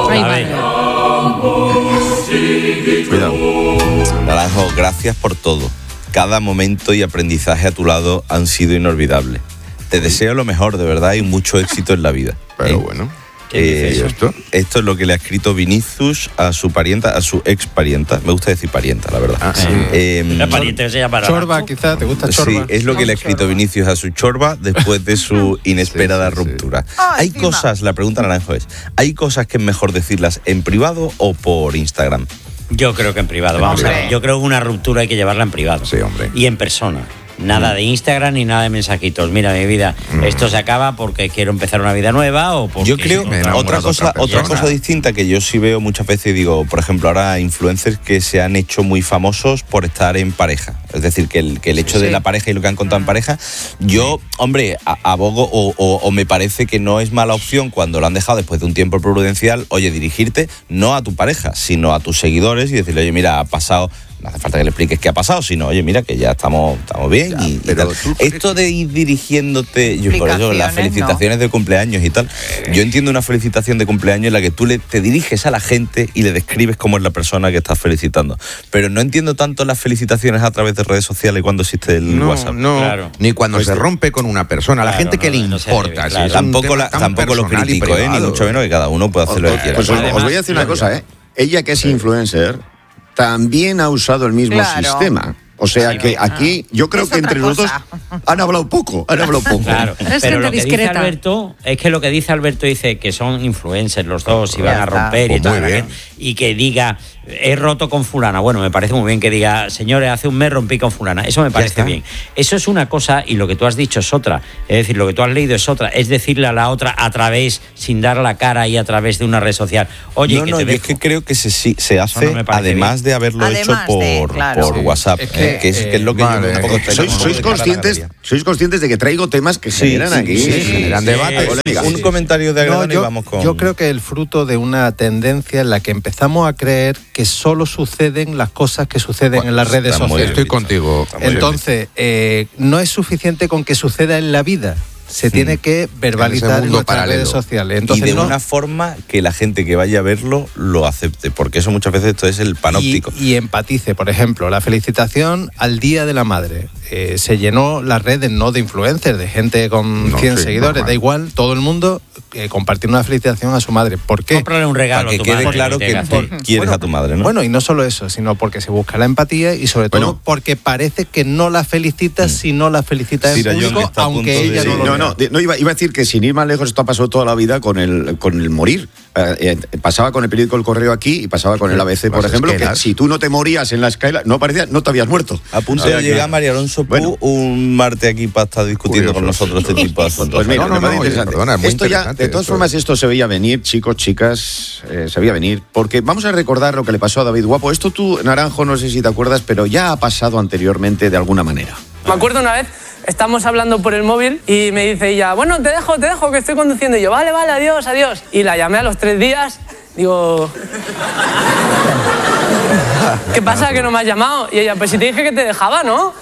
Speaker 36: Cuidado. Naranjo, gracias por todo. Cada momento y aprendizaje a tu lado han sido inolvidables. Te deseo lo mejor, de verdad, y mucho éxito en la vida.
Speaker 2: Pero bueno...
Speaker 36: Esto es lo que le ha escrito Vinicius a su parienta, a su ex parienta. Me gusta decir parienta, la verdad.
Speaker 3: La parienta se llama
Speaker 1: Chorba, quizás, ¿te gusta Chorba?
Speaker 36: Sí, es lo que le ha escrito Vinicius a su Chorba después de su inesperada ruptura. Hay cosas, la pregunta Naranjo es, ¿hay cosas que es mejor decirlas en privado o por Instagram?
Speaker 3: Yo creo que en privado, vamos a ver. Yo creo que una ruptura hay que llevarla en privado.
Speaker 2: Sí, hombre.
Speaker 3: Y en persona. Nada de Instagram ni nada de mensajitos. Mira, mi vida, esto se acaba porque quiero empezar una vida nueva o porque...
Speaker 36: Yo creo otra cosa distinta que yo sí veo muchas veces, digo, por ejemplo, ahora influencers que se han hecho muy famosos por estar en pareja. Es decir, que el hecho de la pareja y lo que han contado en pareja, yo, hombre, abogo o me parece que no es mala opción cuando lo han dejado después de un tiempo prudencial, oye, dirigirte no a tu pareja, sino a tus seguidores y decirle, oye, mira, ha pasado... No hace falta que le expliques qué ha pasado, sino, oye, mira que ya estamos bien. Ya, pero esto de ir dirigiéndote, yo por eso las felicitaciones de cumpleaños y tal, yo entiendo una felicitación de cumpleaños en la que tú te diriges a la gente y le describes cómo es la persona que estás felicitando. Pero no entiendo tanto las felicitaciones a través de redes sociales cuando existe el WhatsApp.
Speaker 2: No, claro. Ni cuando se rompe con una persona. Claro, la gente que le importa.
Speaker 36: Claro. Tampoco lo critico, ni mucho menos, que cada uno puede hacer lo que quiera.
Speaker 6: Pues os voy a decir una cosa, Ella que es influencer también ha usado el mismo sistema. O sea que aquí yo creo que entre los dos han hablado poco.
Speaker 3: Claro, pero lo que dice Alberto es que lo que dice Alberto dice que son influencers los dos y van a romper y tal, y que diga he roto con fulana. Bueno, me parece muy bien que diga, señores, hace un mes rompí con fulana. Eso me parece bien. Eso es una cosa y lo que tú has dicho es otra. Es decir, lo que tú has leído es otra. Es decirle a la otra a través, sin dar la cara y a través de una red social. Oye,
Speaker 36: yo es que creo que se hace además de haberlo hecho por WhatsApp. Que es lo que yo tampoco
Speaker 6: ¿Sois conscientes de que traigo temas que generan aquí?
Speaker 36: Generan debate. Un comentario de Agredano y vamos con...
Speaker 1: Yo creo que el fruto de una tendencia en la que empezamos a creer que solo suceden las cosas que suceden en las redes sociales.
Speaker 2: Estoy contigo.
Speaker 1: Entonces, no es suficiente con que suceda en la vida. Se tiene que verbalizar en nuestras redes sociales. Entonces,
Speaker 36: y de una forma que la gente que vaya a verlo lo acepte, porque eso muchas veces esto es el panóptico.
Speaker 1: Y empatice, por ejemplo, la felicitación al Día de la Madre. Se llenó las redes no de influencers, de gente con 100 seguidores, da igual, todo el mundo compartir una felicitación a su madre. ¿Por qué?
Speaker 3: Cómprale un regalo
Speaker 36: para que quede claro que quieres a tu madre, ¿no?
Speaker 1: Bueno, y no solo eso, sino porque se busca la empatía y sobre todo porque parece que no la felicitas si no la felicitas en público, aunque ella no lo vea.
Speaker 6: No, iba a decir que sin ir más lejos, esto ha pasado toda la vida con el morir. Pasaba con el periódico El Correo aquí y pasaba con el ABC, por ejemplo, que si tú no te morías en la escala, no te habías muerto.
Speaker 36: A punto de llegar María Alonso Pú un martes aquí para estar discutiendo con nosotros este tipo de asuntos.
Speaker 6: Pues mira, esto ya, de todas formas, esto se veía venir, chicos, chicas, se veía venir, porque vamos a recordar lo que le pasó a David Guapo. Esto tú, Naranjo, no sé si te acuerdas, pero ya ha pasado anteriormente de alguna manera.
Speaker 12: Me acuerdo una vez, estamos hablando por el móvil y me dice ella, bueno, te dejo, que estoy conduciendo. Y yo, vale, adiós. Y la llamé a los 3 días, digo... ¿Qué pasa, que no me has llamado? Y ella, pues si te dije que te dejaba, ¿no?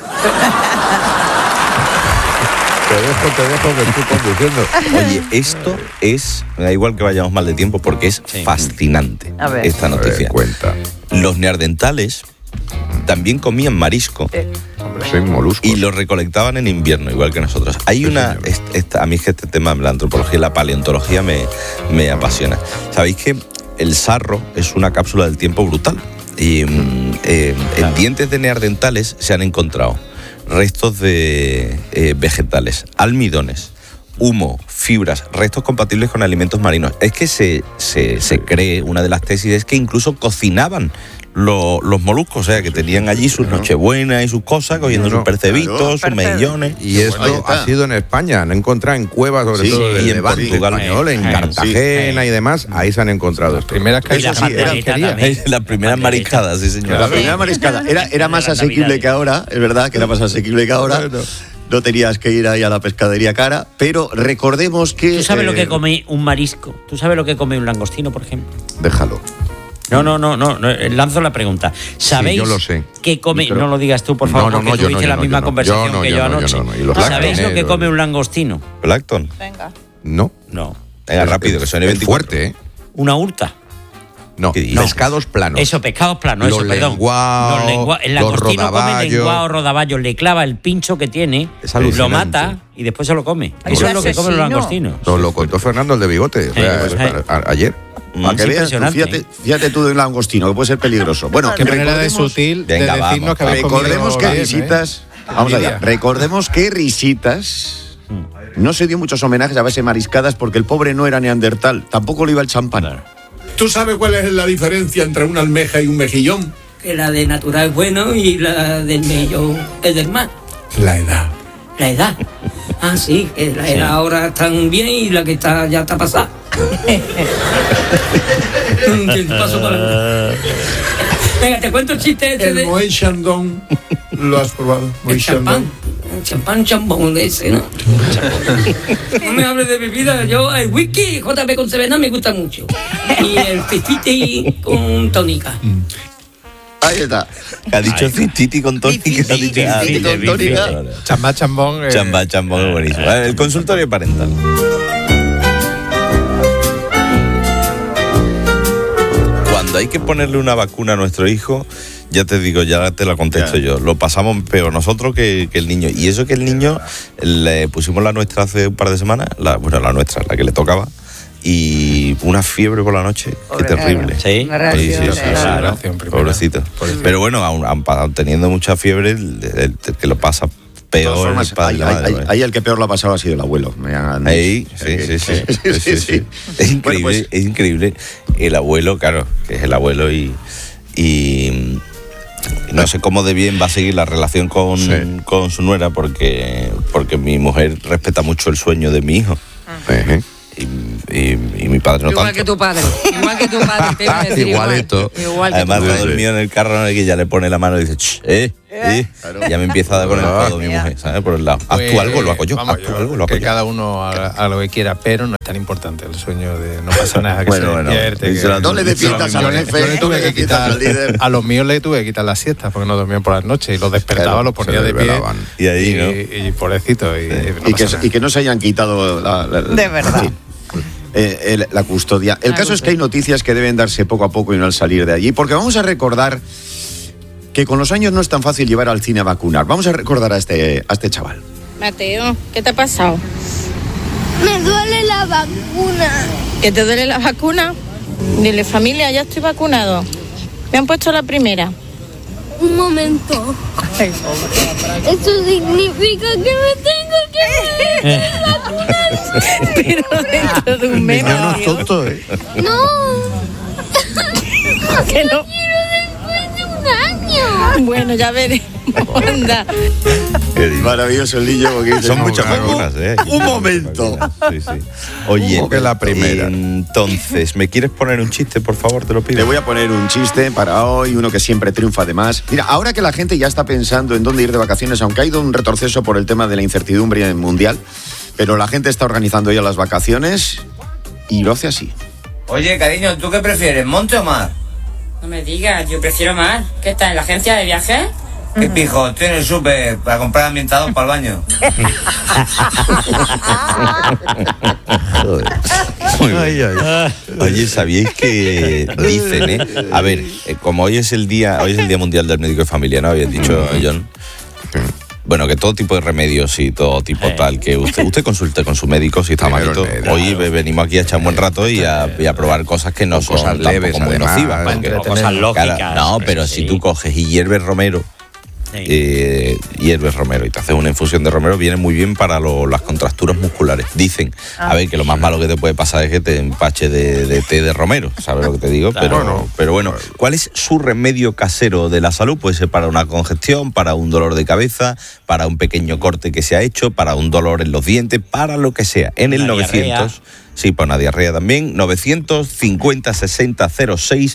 Speaker 2: Te dejo que estoy conduciendo.
Speaker 36: Oye, esto es, me da igual que vayamos mal de tiempo, porque es fascinante esta noticia.
Speaker 2: Cuenta.
Speaker 36: Los neandertales también comían marisco.
Speaker 2: Hombre, soy molusco.
Speaker 36: Y lo recolectaban en invierno, igual que nosotros. Hay a mí es que este tema de la antropología y la paleontología me apasiona. ¿Sabéis que el sarro es una cápsula del tiempo brutal? Y en dientes de neandertales se han encontrado restos de vegetales, almidones, humo, fibras, restos compatibles con alimentos marinos. Es que se cree, una de las tesis es que incluso cocinaban los moluscos, o sea, que tenían allí sus nochebuenas y sus cosas, cogiendo sus percebitos, sus mejillones.
Speaker 2: Y esto ha sido en España, han encontrado en cuevas, sobre todo
Speaker 36: y en Portugal,
Speaker 2: español, en Cartagena y demás, ahí se han encontrado las primeras
Speaker 36: las primeras mariscadas, sí señor.
Speaker 6: La primera mariscada era más asequible que ahora, es verdad que era más asequible que ahora. No tenías que ir ahí a la pescadería cara, pero recordemos que...
Speaker 3: ¿Tú sabes lo que come un marisco? ¿Tú sabes lo que come un langostino, por ejemplo?
Speaker 2: Déjalo.
Speaker 3: No, lanzo la pregunta. ¿Sabéis
Speaker 2: yo lo sé.
Speaker 3: qué come? No lo digas tú, por favor, porque tuviste la misma conversación que yo anoche. ¿Sabéis lo que come un langostino?
Speaker 36: ¿Plancton?
Speaker 35: Venga.
Speaker 2: No.
Speaker 36: Venga, rápido, que suene 24.
Speaker 2: Fuerte, ¿eh?
Speaker 3: Una urta.
Speaker 2: No, pescados planos.
Speaker 3: Eso, pescados planos, eso, perdón. El langostino come lenguado, rodaballo, le clava el pincho que tiene, lo mata y después se lo come. Eso es lo que comen los langostinos.
Speaker 2: Nos lo contó Fernando, el de bigote, ayer.
Speaker 6: Para que veas, fíjate tú de un langostino, que puede ser peligroso. Bueno,
Speaker 1: qué manera de sutil de decirnos que
Speaker 6: recordemos que risitas. Vamos allá. Recordemos que risitas no se dio muchos homenajes a base de mariscadas porque el pobre no era neandertal, tampoco le iba el champán.
Speaker 13: ¿Tú sabes cuál es la diferencia entre una almeja y un mejillón?
Speaker 10: Que la de natural es bueno y la del mejillón es del mar.
Speaker 13: La edad.
Speaker 10: La edad. Ah, sí, que la edad ahora están bien y la que está ya está pasada. Venga, te cuento el chiste este
Speaker 13: de... El Moët Chandon, ¿lo has probado?
Speaker 10: El champán chambón de ese, ¿no? No me hables de bebida. Yo, el whisky JB con Sevena me gusta mucho. Y el fifite con tónica.
Speaker 6: Ahí está.
Speaker 36: Ha dicho Titi con tónica.
Speaker 6: Titi con tónica.
Speaker 1: Chamba chambón.
Speaker 36: Chamba chambón es buenísimo. El consultorio parental. Cuando hay que ponerle una vacuna a nuestro hijo, ya te digo, ya te la contesto yo. Lo pasamos peor nosotros que el niño. Y eso que el niño, le pusimos la nuestra hace un par de semanas, la nuestra, la que le tocaba, y una fiebre por la noche, qué terrible.
Speaker 3: Sí,
Speaker 36: claro. Pobrecito. Pero bueno, aun teniendo mucha fiebre, el que lo pasa peor.
Speaker 6: Formas, ahí el que peor lo ha pasado ha sido el abuelo.
Speaker 36: Sí. Es increíble, es increíble. El abuelo, claro, que es el abuelo y no sé cómo de bien va a seguir la relación con su nuera, porque mi mujer respeta mucho el sueño de mi hijo. Y mi padre no
Speaker 37: igual
Speaker 36: tanto.
Speaker 37: Que tu padre, te iba a decir
Speaker 36: Igualito. Además, está dormido en el carro, que ya le pone la mano y dice, claro. Ya me empieza a dar con el codo mi mujer, ¿sabes? Por el lado. Haz tú algo, lo hago yo.
Speaker 1: Que cada uno haga lo que quiera, pero no es tan importante el sueño de no pasa nada, que se despierte.
Speaker 6: No le despiertas al jefe.
Speaker 1: Yo le tuve que quitar, a los míos le tuve que quitar las siestas porque no dormían por las noches y los despertaba, los ponía de pie.
Speaker 36: Y ahí, ¿no?
Speaker 1: Y pobrecito.
Speaker 6: Y que no se hayan quitado
Speaker 35: de verdad.
Speaker 6: La custodia. El caso es que hay noticias que deben darse poco a poco y no al salir de allí, porque vamos a recordar que con los años no es tan fácil llevar al cine a vacunar. Vamos a recordar a este chaval.
Speaker 14: Mateo, ¿qué te ha pasado?
Speaker 15: Me duele la vacuna.
Speaker 14: ¿Que te duele la vacuna? Dile, familia, ya estoy vacunado. Me han puesto la primera.
Speaker 15: Un momento. Eso significa que me tengo que vacunar.
Speaker 14: Pero dentro de un mes.
Speaker 6: No es tonto,
Speaker 15: No.
Speaker 14: Que no.
Speaker 15: Quiero después de un año.
Speaker 14: Bueno, ya veremos. Anda.
Speaker 6: Maravilloso el niño, porque
Speaker 36: son muchas vacunas,
Speaker 6: Un momento.
Speaker 36: Sí. Oye,
Speaker 6: que la primera.
Speaker 36: Entonces, ¿me quieres poner un chiste, por favor? Te lo pido.
Speaker 6: Te voy a poner un chiste para hoy, uno que siempre triunfa además. Mira, ahora que la gente ya está pensando en dónde ir de vacaciones, aunque ha ido un retroceso por el tema de la incertidumbre mundial, pero la gente está organizando ya las vacaciones y lo hace así.
Speaker 16: Oye, cariño, ¿tú qué prefieres, monte o mar?
Speaker 14: No me digas, yo prefiero mar. ¿Qué está en la agencia de viajes?
Speaker 16: ¿Qué pijo? Estoy en el súper para comprar ambientador para el baño.
Speaker 36: Oye, ¿sabíais que dicen, a ver, como hoy es el día mundial del médico de familia, ¿no? Habían dicho, John. Bueno, que todo tipo de remedios y todo tipo tal, que usted consulte con su médico si está malito. Hoy venimos aquí a echar un buen rato y a probar cosas que no son leves, muy nocivas.
Speaker 3: Cosas lógicas.
Speaker 36: No, pero si tú coges y hierves romero, hierves romero y te haces una infusión de romero, viene muy bien para las contracturas musculares. Dicen, a ver, que lo más malo que te puede pasar es que te empache de té de romero, ¿sabes lo que te digo? Claro. Pero bueno, ¿cuál es su remedio casero de la salud? Puede ser para una congestión, para un dolor de cabeza, para un pequeño corte que se ha hecho, para un dolor en los dientes, para lo que sea. En el 900... Sí, para una diarrea también. 950-6006,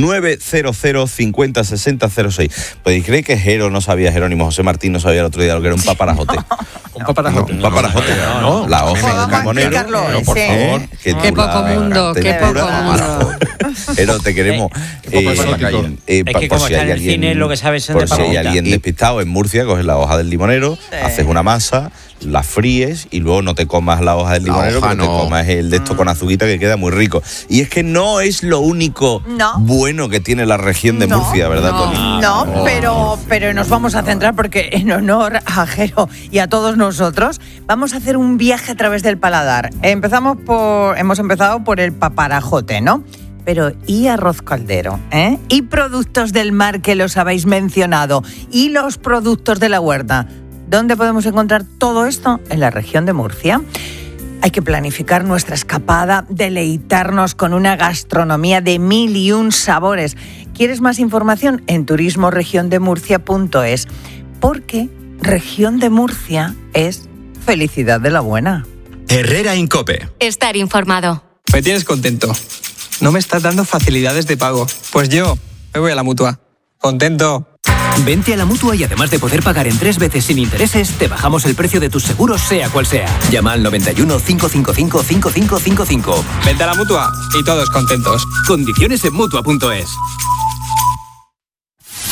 Speaker 36: 900-50-6006. Podéis creer que no sabía, Jerónimo José Martín no sabía el otro día lo que era un paparajote.
Speaker 1: ¿Un paparajote?
Speaker 36: Un paparajote, no. La hoja del limonero.
Speaker 1: No, por favor.
Speaker 37: Qué poco mundo, qué poco mundo.
Speaker 36: Pero te queremos.
Speaker 3: Es que como está en el cine, lo que sabes es de
Speaker 36: por si hay alguien despistado, en Murcia coges la hoja del limonero, haces una masa, la fríes y luego no te comas la hoja del limonero, pero te comas el de esto con azuquita, que queda muy rico. Y es que no es lo único bueno que tiene la región de Murcia, ¿verdad, Tony?
Speaker 35: No, pero nos vamos a centrar porque en honor a Jero y a todos nosotros vamos a hacer un viaje a través del paladar. Hemos empezado por el paparajote, ¿no? Pero ¿y arroz caldero? ¿Y productos del mar que los habéis mencionado? ¿Y los productos de la huerta? ¿Dónde podemos encontrar todo esto? En la región de Murcia. Hay que planificar nuestra escapada, deleitarnos con una gastronomía de 1001 sabores. ¿Quieres más información? En turismoregiondemurcia.es. Porque Región de Murcia es felicidad de la buena.
Speaker 8: Herrera Incope.
Speaker 5: Estar informado.
Speaker 17: Me tienes contento. No me estás dando facilidades de pago. Pues yo me voy a la Mutua. Contento.
Speaker 8: Vente a la Mutua y además de poder pagar en 3 veces sin intereses, te bajamos el precio de tus seguros sea cual sea. Llama al 91 555 5555.
Speaker 17: Vente a la Mutua y todos contentos.
Speaker 8: Condiciones en Mutua.es.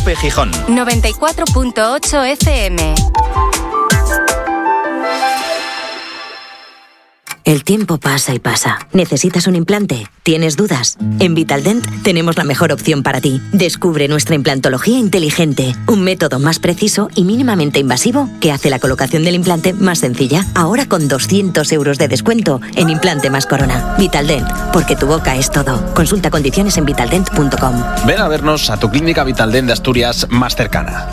Speaker 8: COPE Gijón.
Speaker 5: 94.8 FM.
Speaker 4: El tiempo pasa y pasa. ¿Necesitas un implante? ¿Tienes dudas? En Vitaldent tenemos la mejor opción para ti. Descubre nuestra implantología inteligente, un método más preciso y mínimamente invasivo que hace la colocación del implante más sencilla. Ahora con 200 euros de descuento en implante más corona. Vitaldent, porque tu boca es todo. Consulta condiciones en vitaldent.com.
Speaker 8: Ven a vernos a tu clínica Vitaldent de Asturias más cercana.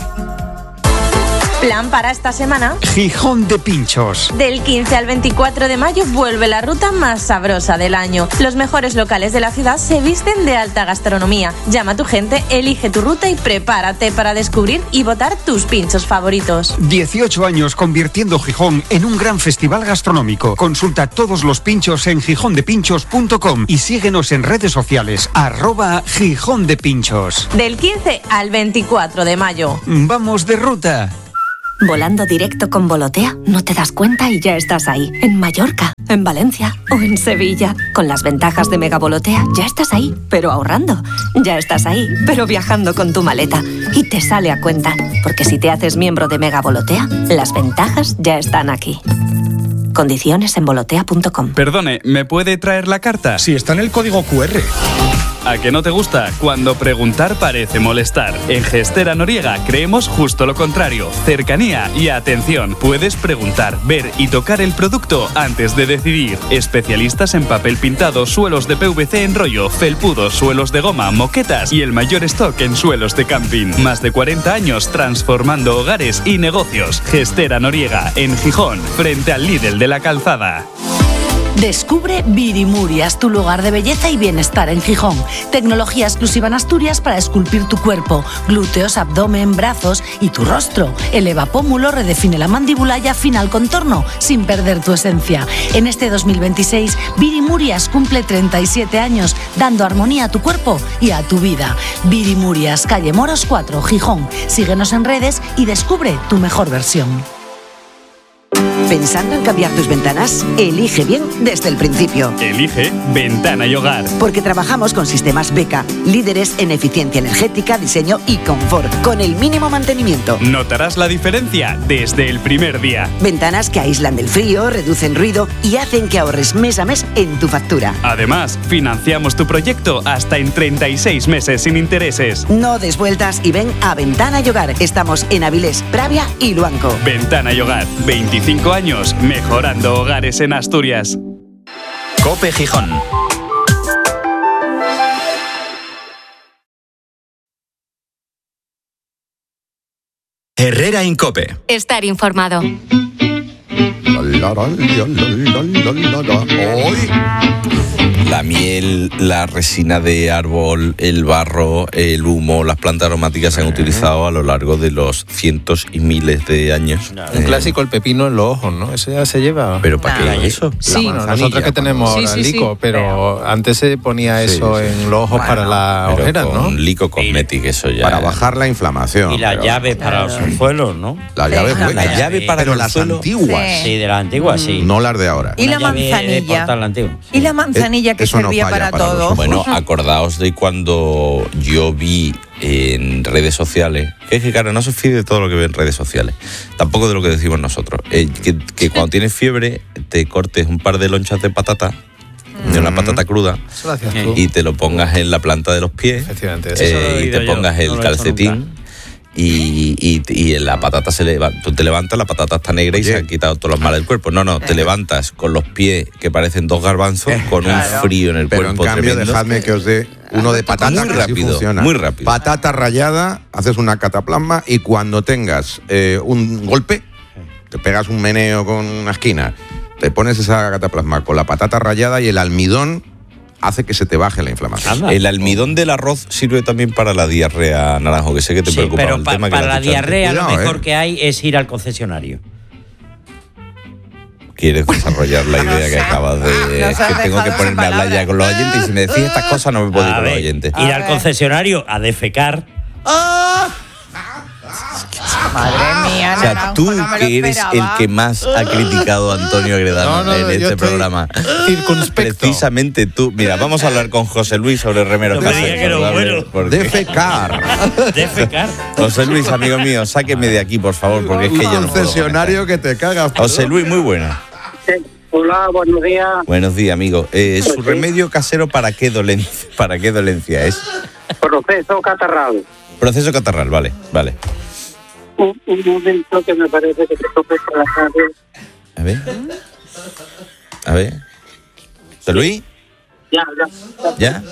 Speaker 18: Plan para esta semana:
Speaker 8: Gijón de Pinchos.
Speaker 18: Del 15 al 24 de mayo vuelve la ruta más sabrosa del año. Los mejores locales de la ciudad se visten de alta gastronomía. Llama a tu gente, elige tu ruta y prepárate para descubrir y votar tus pinchos favoritos.
Speaker 8: 18 años convirtiendo Gijón en un gran festival gastronómico. Consulta todos los pinchos en gijondepinchos.com y síguenos en redes sociales @Gijón de Pinchos.
Speaker 18: Del 15 al 24 de mayo.
Speaker 8: Vamos de ruta.
Speaker 4: Volando directo con Volotea, no te das cuenta y ya estás ahí. En Mallorca, en Valencia o en Sevilla. Con las ventajas de Mega Volotea, ya estás ahí, pero ahorrando. Ya estás ahí, pero viajando con tu maleta. Y te sale a cuenta, porque si te haces miembro de Mega Volotea, las ventajas ya están aquí. Condiciones en volotea.com.
Speaker 19: Perdone, ¿me puede traer la carta?
Speaker 8: Si está en el código QR.
Speaker 19: ¿A qué no te gusta? Cuando preguntar parece molestar. En Gestera Noriega creemos justo lo contrario. Cercanía y atención. Puedes preguntar, ver y tocar el producto antes de decidir. Especialistas en papel pintado, suelos de PVC en rollo, felpudos, suelos de goma, moquetas y el mayor stock en suelos de camping. Más de 40 años transformando hogares y negocios. Gestera Noriega, en Gijón, frente al Lidl de la Calzada.
Speaker 20: Descubre Virimurias, tu lugar de belleza y bienestar en Gijón. Tecnología exclusiva en Asturias para esculpir tu cuerpo, glúteos, abdomen, brazos y tu rostro. Eleva pómulo, redefine la mandíbula y afina el contorno sin perder tu esencia. En este 2026, Virimurias cumple 37 años, dando armonía a tu cuerpo y a tu vida. Virimurias, calle Moros 4, Gijón. Síguenos en redes y descubre tu mejor versión.
Speaker 4: ¿Pensando en cambiar tus ventanas? Elige bien desde el principio.
Speaker 19: Elige Ventana y Hogar.
Speaker 4: Porque trabajamos con sistemas Beka, líderes en eficiencia energética, diseño y confort, con el mínimo mantenimiento.
Speaker 19: Notarás la diferencia desde el primer día.
Speaker 4: Ventanas que aíslan del frío, reducen ruido y hacen que ahorres mes a mes en tu factura.
Speaker 19: Además, financiamos tu proyecto hasta en 36 meses sin intereses.
Speaker 4: No des vueltas y ven a Ventana y Hogar. Estamos en Avilés, Pravia y Luanco.
Speaker 19: Ventana y Hogar, 25 años mejorando hogares en Asturias.
Speaker 8: COPE Gijón. Herrera en COPE.
Speaker 5: Estar informado.
Speaker 2: Hoy
Speaker 36: la miel, la resina de árbol, el barro, el humo, las plantas aromáticas se han utilizado a lo largo de los cientos y miles de años.
Speaker 1: Un clásico, el pepino en los ojos, ¿no? Eso ya se lleva.
Speaker 36: ¿Pero para qué es eso?
Speaker 1: Sí, nosotros que tenemos ahora lico, pero antes se ponía eso en los ojos para las ojeras, ¿no?
Speaker 36: Lico cosmético, eso ya.
Speaker 2: Para bajar la inflamación.
Speaker 3: Y la llave para los suelos, ¿no?
Speaker 2: La llave buena.
Speaker 36: La llave para
Speaker 2: pero
Speaker 36: los
Speaker 2: las
Speaker 36: suelos.
Speaker 2: antiguas.
Speaker 3: Sí, de las antiguas, sí.
Speaker 2: No las de ahora.
Speaker 35: Y la manzanilla.
Speaker 3: Y
Speaker 35: la manzanilla que servía
Speaker 2: no
Speaker 35: para todo.
Speaker 36: Bueno, acordaos de cuando yo vi en redes sociales, que es que claro, no se fíe de todo lo que ve en redes sociales, tampoco de lo que decimos nosotros, que cuando tienes fiebre te cortes un par de lonchas de patata, de una patata cruda, y te lo pongas en la planta de los pies, y te pongas el calcetín. Y en la patata tú te levantas, la patata está negra y se han quitado todos los males del cuerpo. No, te levantas con los pies que parecen dos garbanzos, con un frío en el
Speaker 2: pero
Speaker 36: cuerpo
Speaker 2: en cambio,
Speaker 36: tremendo.
Speaker 2: dejadme que os dé uno de patata
Speaker 36: muy
Speaker 2: que
Speaker 36: rápido,
Speaker 2: sí funciona.
Speaker 36: muy rápido.
Speaker 2: Patata rallada, haces una cataplasma y cuando tengas un golpe, te pegas un meneo con una esquina, te pones esa cataplasma con la patata rallada y el almidón hace que se te baje la inflamación.
Speaker 36: El almidón del arroz sirve también para la diarrea, Naranjo, que sé que te preocupa
Speaker 3: pero
Speaker 36: el tema.
Speaker 3: Para la diarrea
Speaker 36: Cuidado,
Speaker 3: lo mejor que hay es ir al concesionario.
Speaker 36: ¿Quieres desarrollar la idea que acabas de...? Es que tengo que ponerme a hablar ya con los oyentes y si me decís estas cosas no me puedo ir con los oyentes.
Speaker 3: Ir al concesionario a defecar.
Speaker 35: Madre mía,
Speaker 36: o sea,
Speaker 35: Naranjo,
Speaker 36: tú
Speaker 35: no me lo
Speaker 36: que eres
Speaker 35: esperaba.
Speaker 36: el que más ha criticado a Antonio Agredano en este programa. Precisamente tú. Mira, vamos a hablar con José Luis sobre remeros.
Speaker 3: No me diga que no, bueno.
Speaker 36: Defecar. José Luis, amigo mío, sáqueme de aquí, por favor, porque es que yo no puedo.
Speaker 2: Concesionario que te cagas.
Speaker 36: José Luis, muy buena.
Speaker 7: Hola, buenos días.
Speaker 36: Buenos días, amigo. ¿Su remedio casero para qué dolencia es?
Speaker 7: Proceso catarral.
Speaker 36: Proceso catarral, vale.
Speaker 7: Un momento que me parece que se toque por la radio.
Speaker 36: A ver. ¿José Luis?
Speaker 7: Ya.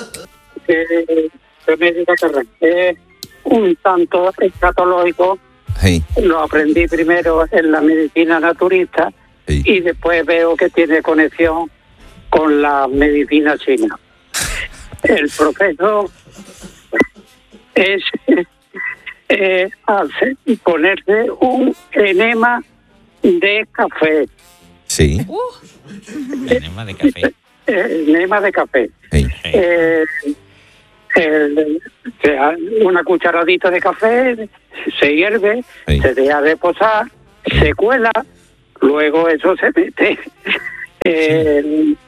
Speaker 7: Remedio catarral. Un tanto escatológico.
Speaker 36: Sí.
Speaker 7: Lo aprendí primero en la medicina naturista.
Speaker 36: Sí.
Speaker 7: Y después veo que tiene conexión con la medicina china. El proceso es ponerse un enema de café.
Speaker 36: Sí.
Speaker 3: Enema de café.
Speaker 7: Enema de café. Una cucharadita de café, se hierve, se deja reposar, se cuela. Luego eso se mete en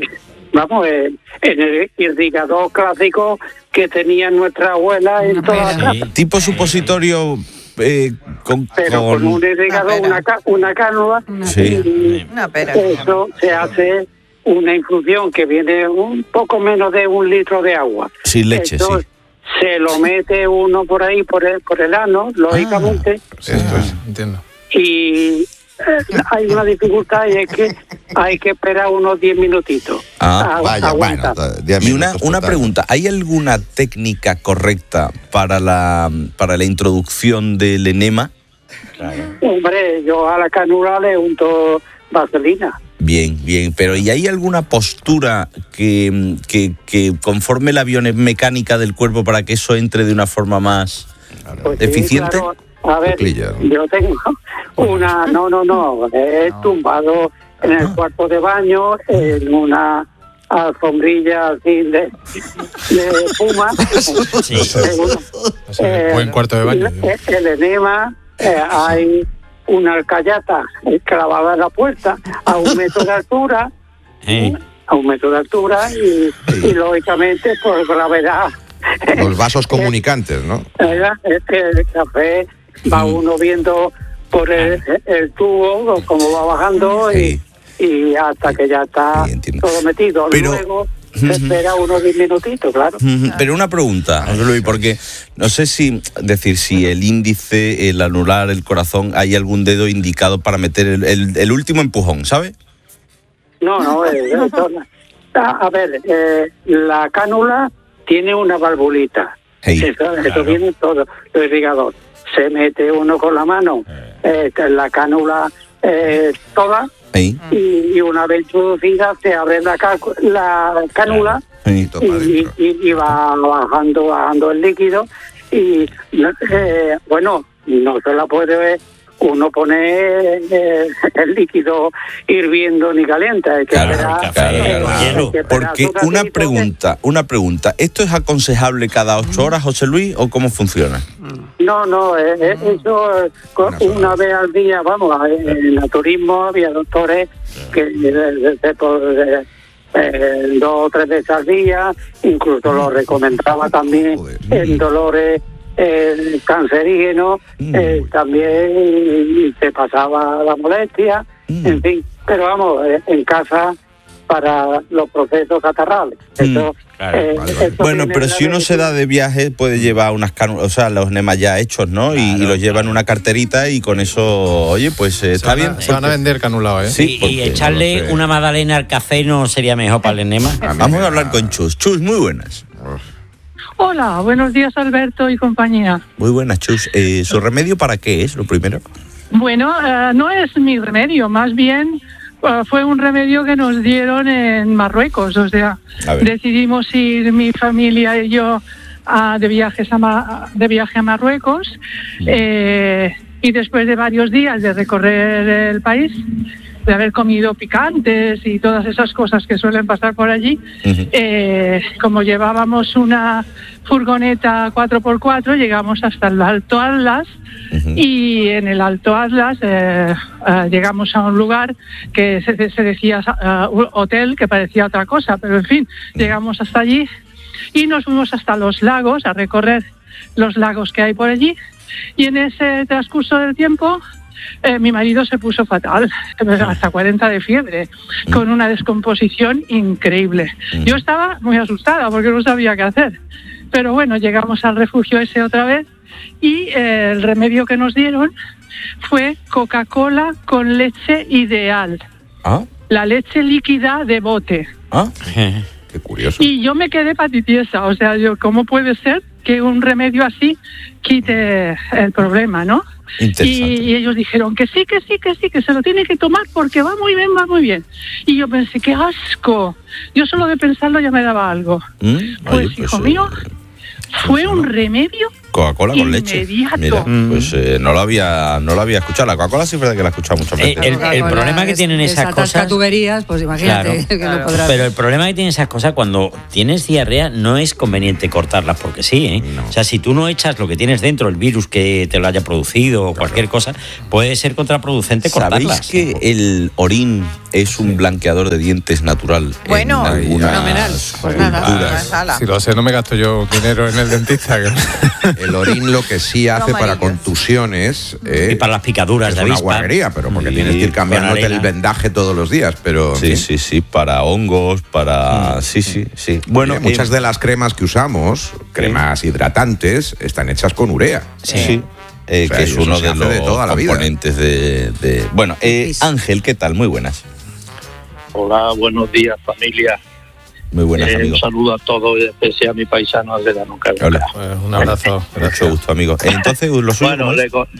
Speaker 7: el irrigador clásico que tenía nuestra abuela en toda la casa.
Speaker 36: Tipo supositorio
Speaker 7: con un irrigador, una cánula.
Speaker 36: Sí.
Speaker 7: Eso se hace una infusión que viene un poco menos de 1 litro de agua.
Speaker 36: Sin leche,
Speaker 7: eso,
Speaker 36: sí.
Speaker 7: Se lo mete uno por ahí, por el ano, lógicamente.
Speaker 2: Esto es,
Speaker 1: entiendo.
Speaker 7: Y hay una dificultad y es que hay que esperar unos 10 minutitos.
Speaker 2: Vaya, bueno. 10
Speaker 36: Y
Speaker 2: minutos,
Speaker 36: una
Speaker 2: total.
Speaker 36: pregunta, ¿hay alguna técnica correcta para la introducción del enema?
Speaker 7: Hombre, yo a la cánula le unto vaselina.
Speaker 36: Bien, pero ¿y hay alguna postura que conforme la biomecánica del cuerpo para que eso entre de una forma más eficiente?
Speaker 7: Sí, claro. A ver, yo tengo una... No, he tumbado en el cuarto de baño, en una alfombrilla así de espuma.
Speaker 1: Buen cuarto de baño.
Speaker 7: El enema, hay una alcayata clavada en la puerta a 1 metro de altura. A 1 metro de altura y lógicamente por gravedad.
Speaker 2: Los vasos comunicantes, ¿no?
Speaker 7: El café va uno viendo por el tubo cómo va bajando y hasta que ya está todo metido.
Speaker 36: Pero,
Speaker 7: luego se espera unos 10 minutitos, claro.
Speaker 36: Pero una pregunta, José Luis, porque no sé si el índice, el anular, el corazón, hay algún dedo indicado para meter el último empujón, ¿sabe?
Speaker 7: No, a ver, la cánula tiene una valvulita. Eso viene todo, el irrigador. Se mete uno con la mano, la cánula toda, y una vez introducida se abre la cánula y va bajando el líquido y no se la puede uno poner el líquido hirviendo ni caliente. Hay que
Speaker 36: claro. Porque una pregunta, ¿esto es aconsejable cada 8 horas, José Luis, o cómo funciona?
Speaker 7: No, eso una vez al día, vamos, en naturismo había doctores que 2 o 3 veces al día, incluso lo recomendaba también en dolores cancerígenos, también se pasaba la molestia, en fin, pero vamos, en casa para los procesos catarrales. Eso,
Speaker 36: bueno, pero si uno se da de viaje puede llevar unas cánulas, o sea, los enemas ya hechos, ¿no? Y los lleva en una carterita y con eso, oye, pues está bien.
Speaker 1: Se van a vender canulados, ¿eh?
Speaker 3: Sí, y echarle una magdalena al café no sería mejor para el enema.
Speaker 36: Vamos a hablar con Chus. Chus, muy buenas.
Speaker 9: Hola, buenos días Alberto y compañía.
Speaker 36: Muy buenas, Chus. ¿Su remedio para qué es, lo primero?
Speaker 9: Bueno, no es mi remedio, más bien fue un remedio que nos dieron en Marruecos. O sea, decidimos ir mi familia y yo de viaje a Marruecos y después de varios días de recorrer el país, de haber comido picantes y todas esas cosas que suelen pasar por allí, como llevábamos una furgoneta 4x4, llegamos hasta el Alto Atlas, y en el Alto Atlas llegamos a un lugar que se decía hotel, que parecía otra cosa, pero en fin, llegamos hasta allí y nos fuimos hasta los lagos, a recorrer los lagos que hay por allí, y en ese transcurso del tiempo mi marido se puso fatal, hasta 40 de fiebre, con una descomposición increíble. Yo estaba muy asustada porque no sabía qué hacer, pero bueno, llegamos al refugio ese otra vez, y el remedio que nos dieron fue Coca-Cola con leche ideal. La leche líquida de bote.
Speaker 2: Qué curioso.
Speaker 9: Y yo me quedé patitiesa, o sea, ¿cómo puede ser que un remedio así quite el problema, no? Y ellos dijeron que sí, que se lo tiene que tomar porque va muy bien. Y yo pensé, qué asco. Yo solo de pensarlo ya me daba algo. Pues hijo mío, fue un remedio
Speaker 36: Coca-Cola con leche.
Speaker 9: Inmediato.
Speaker 36: Mira, pues no lo había escuchado. La Coca-Cola sí es verdad que la he escuchado muchas veces.
Speaker 3: El problema que tienen esas cosas...
Speaker 37: tuberías, pues imagínate que no podrás...
Speaker 3: Pero el problema que tienen esas cosas, cuando tienes diarrea, no es conveniente cortarlas porque sí, ¿eh? No. O sea, si tú no echas lo que tienes dentro, el virus que te lo haya producido o cualquier cosa, puede ser contraproducente cortarlas.
Speaker 36: ¿Sabéis que el orín es un blanqueador de dientes natural?
Speaker 35: Bueno, fenomenal.
Speaker 37: Pues nada,
Speaker 1: si lo sé, no me gasto yo dinero en el dentista.
Speaker 2: El orín lo que sí hace para contusiones
Speaker 3: y para las picaduras de avispa.
Speaker 2: Es una guarrería, pero porque tienes que ir cambiándote el vendaje todos los días. Pero
Speaker 36: sí, para hongos, para... Sí.
Speaker 2: Bueno, muchas de las cremas que usamos, cremas hidratantes, están hechas con urea.
Speaker 36: Sí. Que es uno de los componentes de... Bueno, Ángel, ¿qué tal? Muy buenas.
Speaker 11: Hola, buenos días, familia.
Speaker 36: Muy buenas, amigo.
Speaker 11: Un saludo a todos, especial a mi paisano Alvedano.
Speaker 36: Hola.
Speaker 1: Un abrazo.
Speaker 36: Mucho gusto, amigo. Entonces, lo suyo...
Speaker 11: Bueno,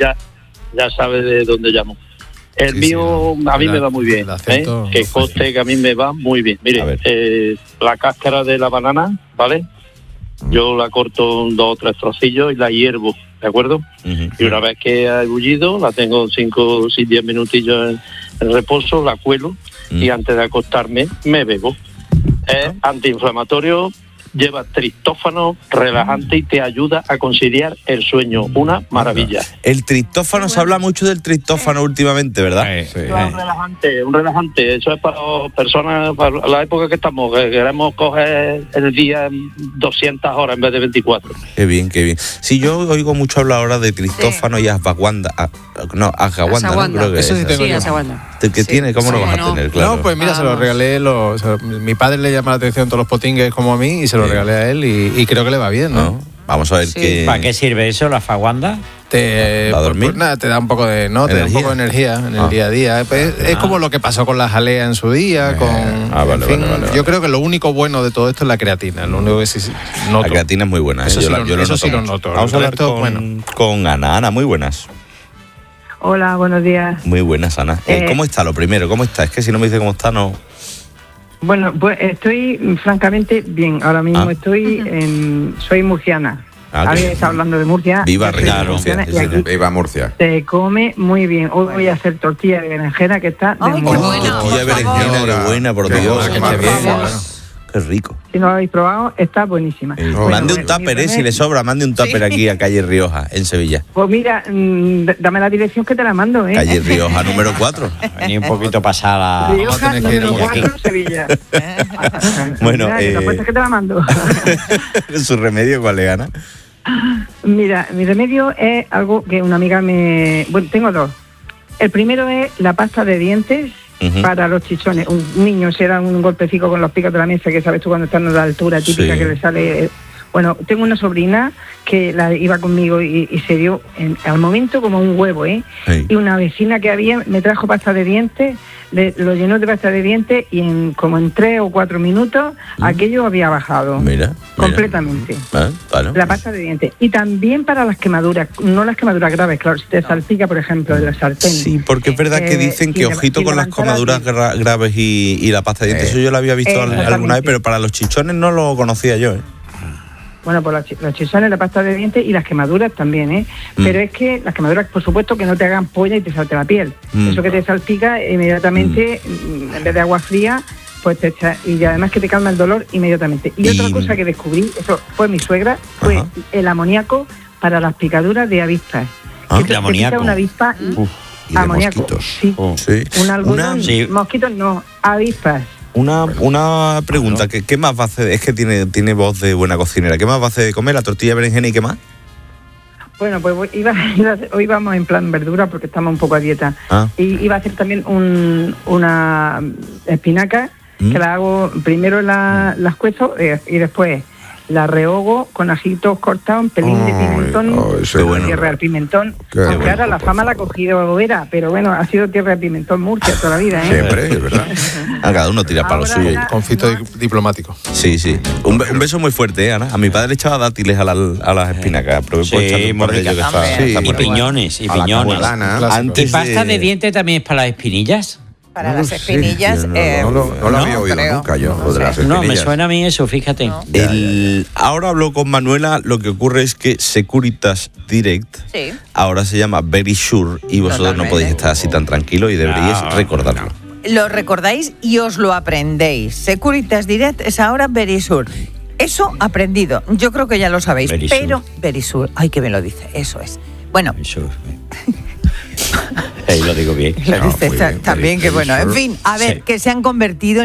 Speaker 11: ya sabes de dónde llamo. El mío a mí me va muy bien. Que conste que a mí me va muy bien. Mire, la cáscara de la banana, ¿vale? Yo la corto en 2 o 3 trocillos y la hiervo, ¿de acuerdo? Y una vez que ha ebullido, la tengo 5 o 10 minutillos en reposo, la cuelo y antes de acostarme me bebo. Es antiinflamatorio, lleva triptófano, relajante y te ayuda a conciliar el sueño. Una maravilla.
Speaker 36: El triptófano, se habla mucho del triptófano últimamente, ¿verdad?
Speaker 11: Sí. Un relajante. Eso es para personas, para la época que estamos, que queremos coger el día en 200 horas en vez de 24.
Speaker 36: Qué bien. Sí, yo oigo mucho hablar ahora de triptófano y ashwagandha. Ashwagandha, ¿no? Creo que
Speaker 37: eso sí tengo yo.
Speaker 36: ¿Qué tiene? ¿Cómo lo vas a tener? Claro.
Speaker 1: No, pues mira, se lo regalé. Mi padre le llama la atención todos los potingues como a mí y se lo regalé a él y creo que le va bien, ¿no?
Speaker 36: Vamos a ver qué...
Speaker 3: ¿Para qué sirve eso, la ashwagandha?
Speaker 36: ¿Para dormir?
Speaker 1: Pues nada, te da un poco de energía en el día a día. Es como lo que pasó con la jalea en su día. Vale. Yo creo que lo único bueno de todo esto es la creatina. Lo único que sí noto.
Speaker 36: La creatina es muy buena.
Speaker 1: Eso sí lo noto.
Speaker 36: Vamos a hablar con Ana. Ana, muy buenas.
Speaker 12: Hola, buenos días.
Speaker 36: Muy buenas, Ana. ¿Cómo está lo primero? ¿Cómo está? Es que si no me dice cómo está, no...
Speaker 12: Bueno, pues estoy francamente bien. Ahora mismo soy murciana. Alguien está hablando de Murcia.
Speaker 36: Viva Murcia.
Speaker 2: Viva Murcia.
Speaker 12: Se come muy bien. Hoy voy a hacer tortilla de berenjena que está de
Speaker 36: muy buena. Tortilla de berenjena, qué buena, por Dios. Qué rico.
Speaker 12: Si no lo habéis probado, está buenísima.
Speaker 36: Mande un tupper, si le sobra, mande un tupper aquí a Calle Rioja, en Sevilla.
Speaker 12: Pues mira, dame la dirección que te la mando, ¿eh?
Speaker 36: Calle Rioja, número 4.
Speaker 3: Vení un poquito pasada.
Speaker 12: Rioja, número 4, Sevilla.
Speaker 36: Bueno,
Speaker 12: mira, que te la mando.
Speaker 36: ¿Su remedio cuál es, Ana?
Speaker 12: Mira, mi remedio es algo que una amiga Bueno, tengo 2. El primero es la pasta de dientes para los chichones. Un niño se da un golpecito con los picos de la mesa, que sabes tú cuando están a la altura típica que le sale... Bueno, tengo una sobrina que la iba conmigo y se dio al momento como un huevo, ¿eh? Sí. Y una vecina que había me trajo pasta de dientes, lo llenó de pasta de dientes y como en 3 o 4 minutos aquello había bajado.
Speaker 36: Mira.
Speaker 12: Completamente.
Speaker 36: Vale.
Speaker 12: La pasta de dientes. Y también para las quemaduras, no las quemaduras graves, claro, si te salpica, por ejemplo, de la sartén.
Speaker 36: Sí, porque es verdad que dicen que ojito con las quemaduras graves y la pasta de dientes. Eso yo lo había visto alguna vez, pero para los chichones no lo conocía yo, ¿eh?
Speaker 12: Bueno, pues los chichones, la pasta de dientes y las quemaduras también, ¿eh? Pero es que las quemaduras, por supuesto, que no te hagan polla y te salte la piel. Eso que te salpica inmediatamente, en vez de agua fría, pues te echa, y además que te calma el dolor inmediatamente. Y otra cosa que descubrí, eso fue mi suegra, fue el amoníaco para las picaduras de avispas.
Speaker 3: ¿El amoníaco?
Speaker 12: Una avispa
Speaker 2: y de
Speaker 12: amoníaco,
Speaker 2: mosquitos.
Speaker 12: sí. Un algodón, mosquitos no, avispas.
Speaker 36: Una pregunta, ¿qué más va a hacer? Es que tiene voz de buena cocinera. ¿Qué más va a hacer de comer? ¿La tortilla de berenjena y qué más?
Speaker 12: Bueno, pues hoy vamos en plan verdura porque estamos un poco a dieta. Y iba a hacer también una espinaca, que la hago, primero las cuezo y después la rehogo con ajitos cortados, un pelín de pimentón, tierra del pimentón. Aunque ahora la fama la ha cogido Vera, pero bueno, ha sido tierra de pimentón Murcia toda la vida, ¿eh?
Speaker 2: Siempre, es verdad.
Speaker 36: Cada uno tira para lo suyo.
Speaker 1: Conflicto diplomático.
Speaker 36: Sí. Un beso muy fuerte, Ana. A mi padre le echaba dátiles a las espinacas.
Speaker 3: Sí, muy rica. Y piñones. Y pasta de dientes también es para las espinillas.
Speaker 35: Para las espinillas.
Speaker 2: No lo había oído nunca yo, lo de las espinillas.
Speaker 3: No, me suena a mí eso, fíjate.
Speaker 36: No. Ahora hablo con Manuela, lo que ocurre es que Securitas Direct ahora se llama Very Sure y vosotros no podéis estar así tan tranquilos y deberíais recordarlo.
Speaker 35: Lo recordáis y os lo aprendéis. Securitas Direct es ahora Very Sure. Eso aprendido. Yo creo que ya lo sabéis, pero Very Sure. Ay, que me lo dice. Eso es. Bueno.
Speaker 3: Very Sure. Ahí lo digo bien.
Speaker 35: Lo dices también, que bueno. En fin, a ver, que se han convertido en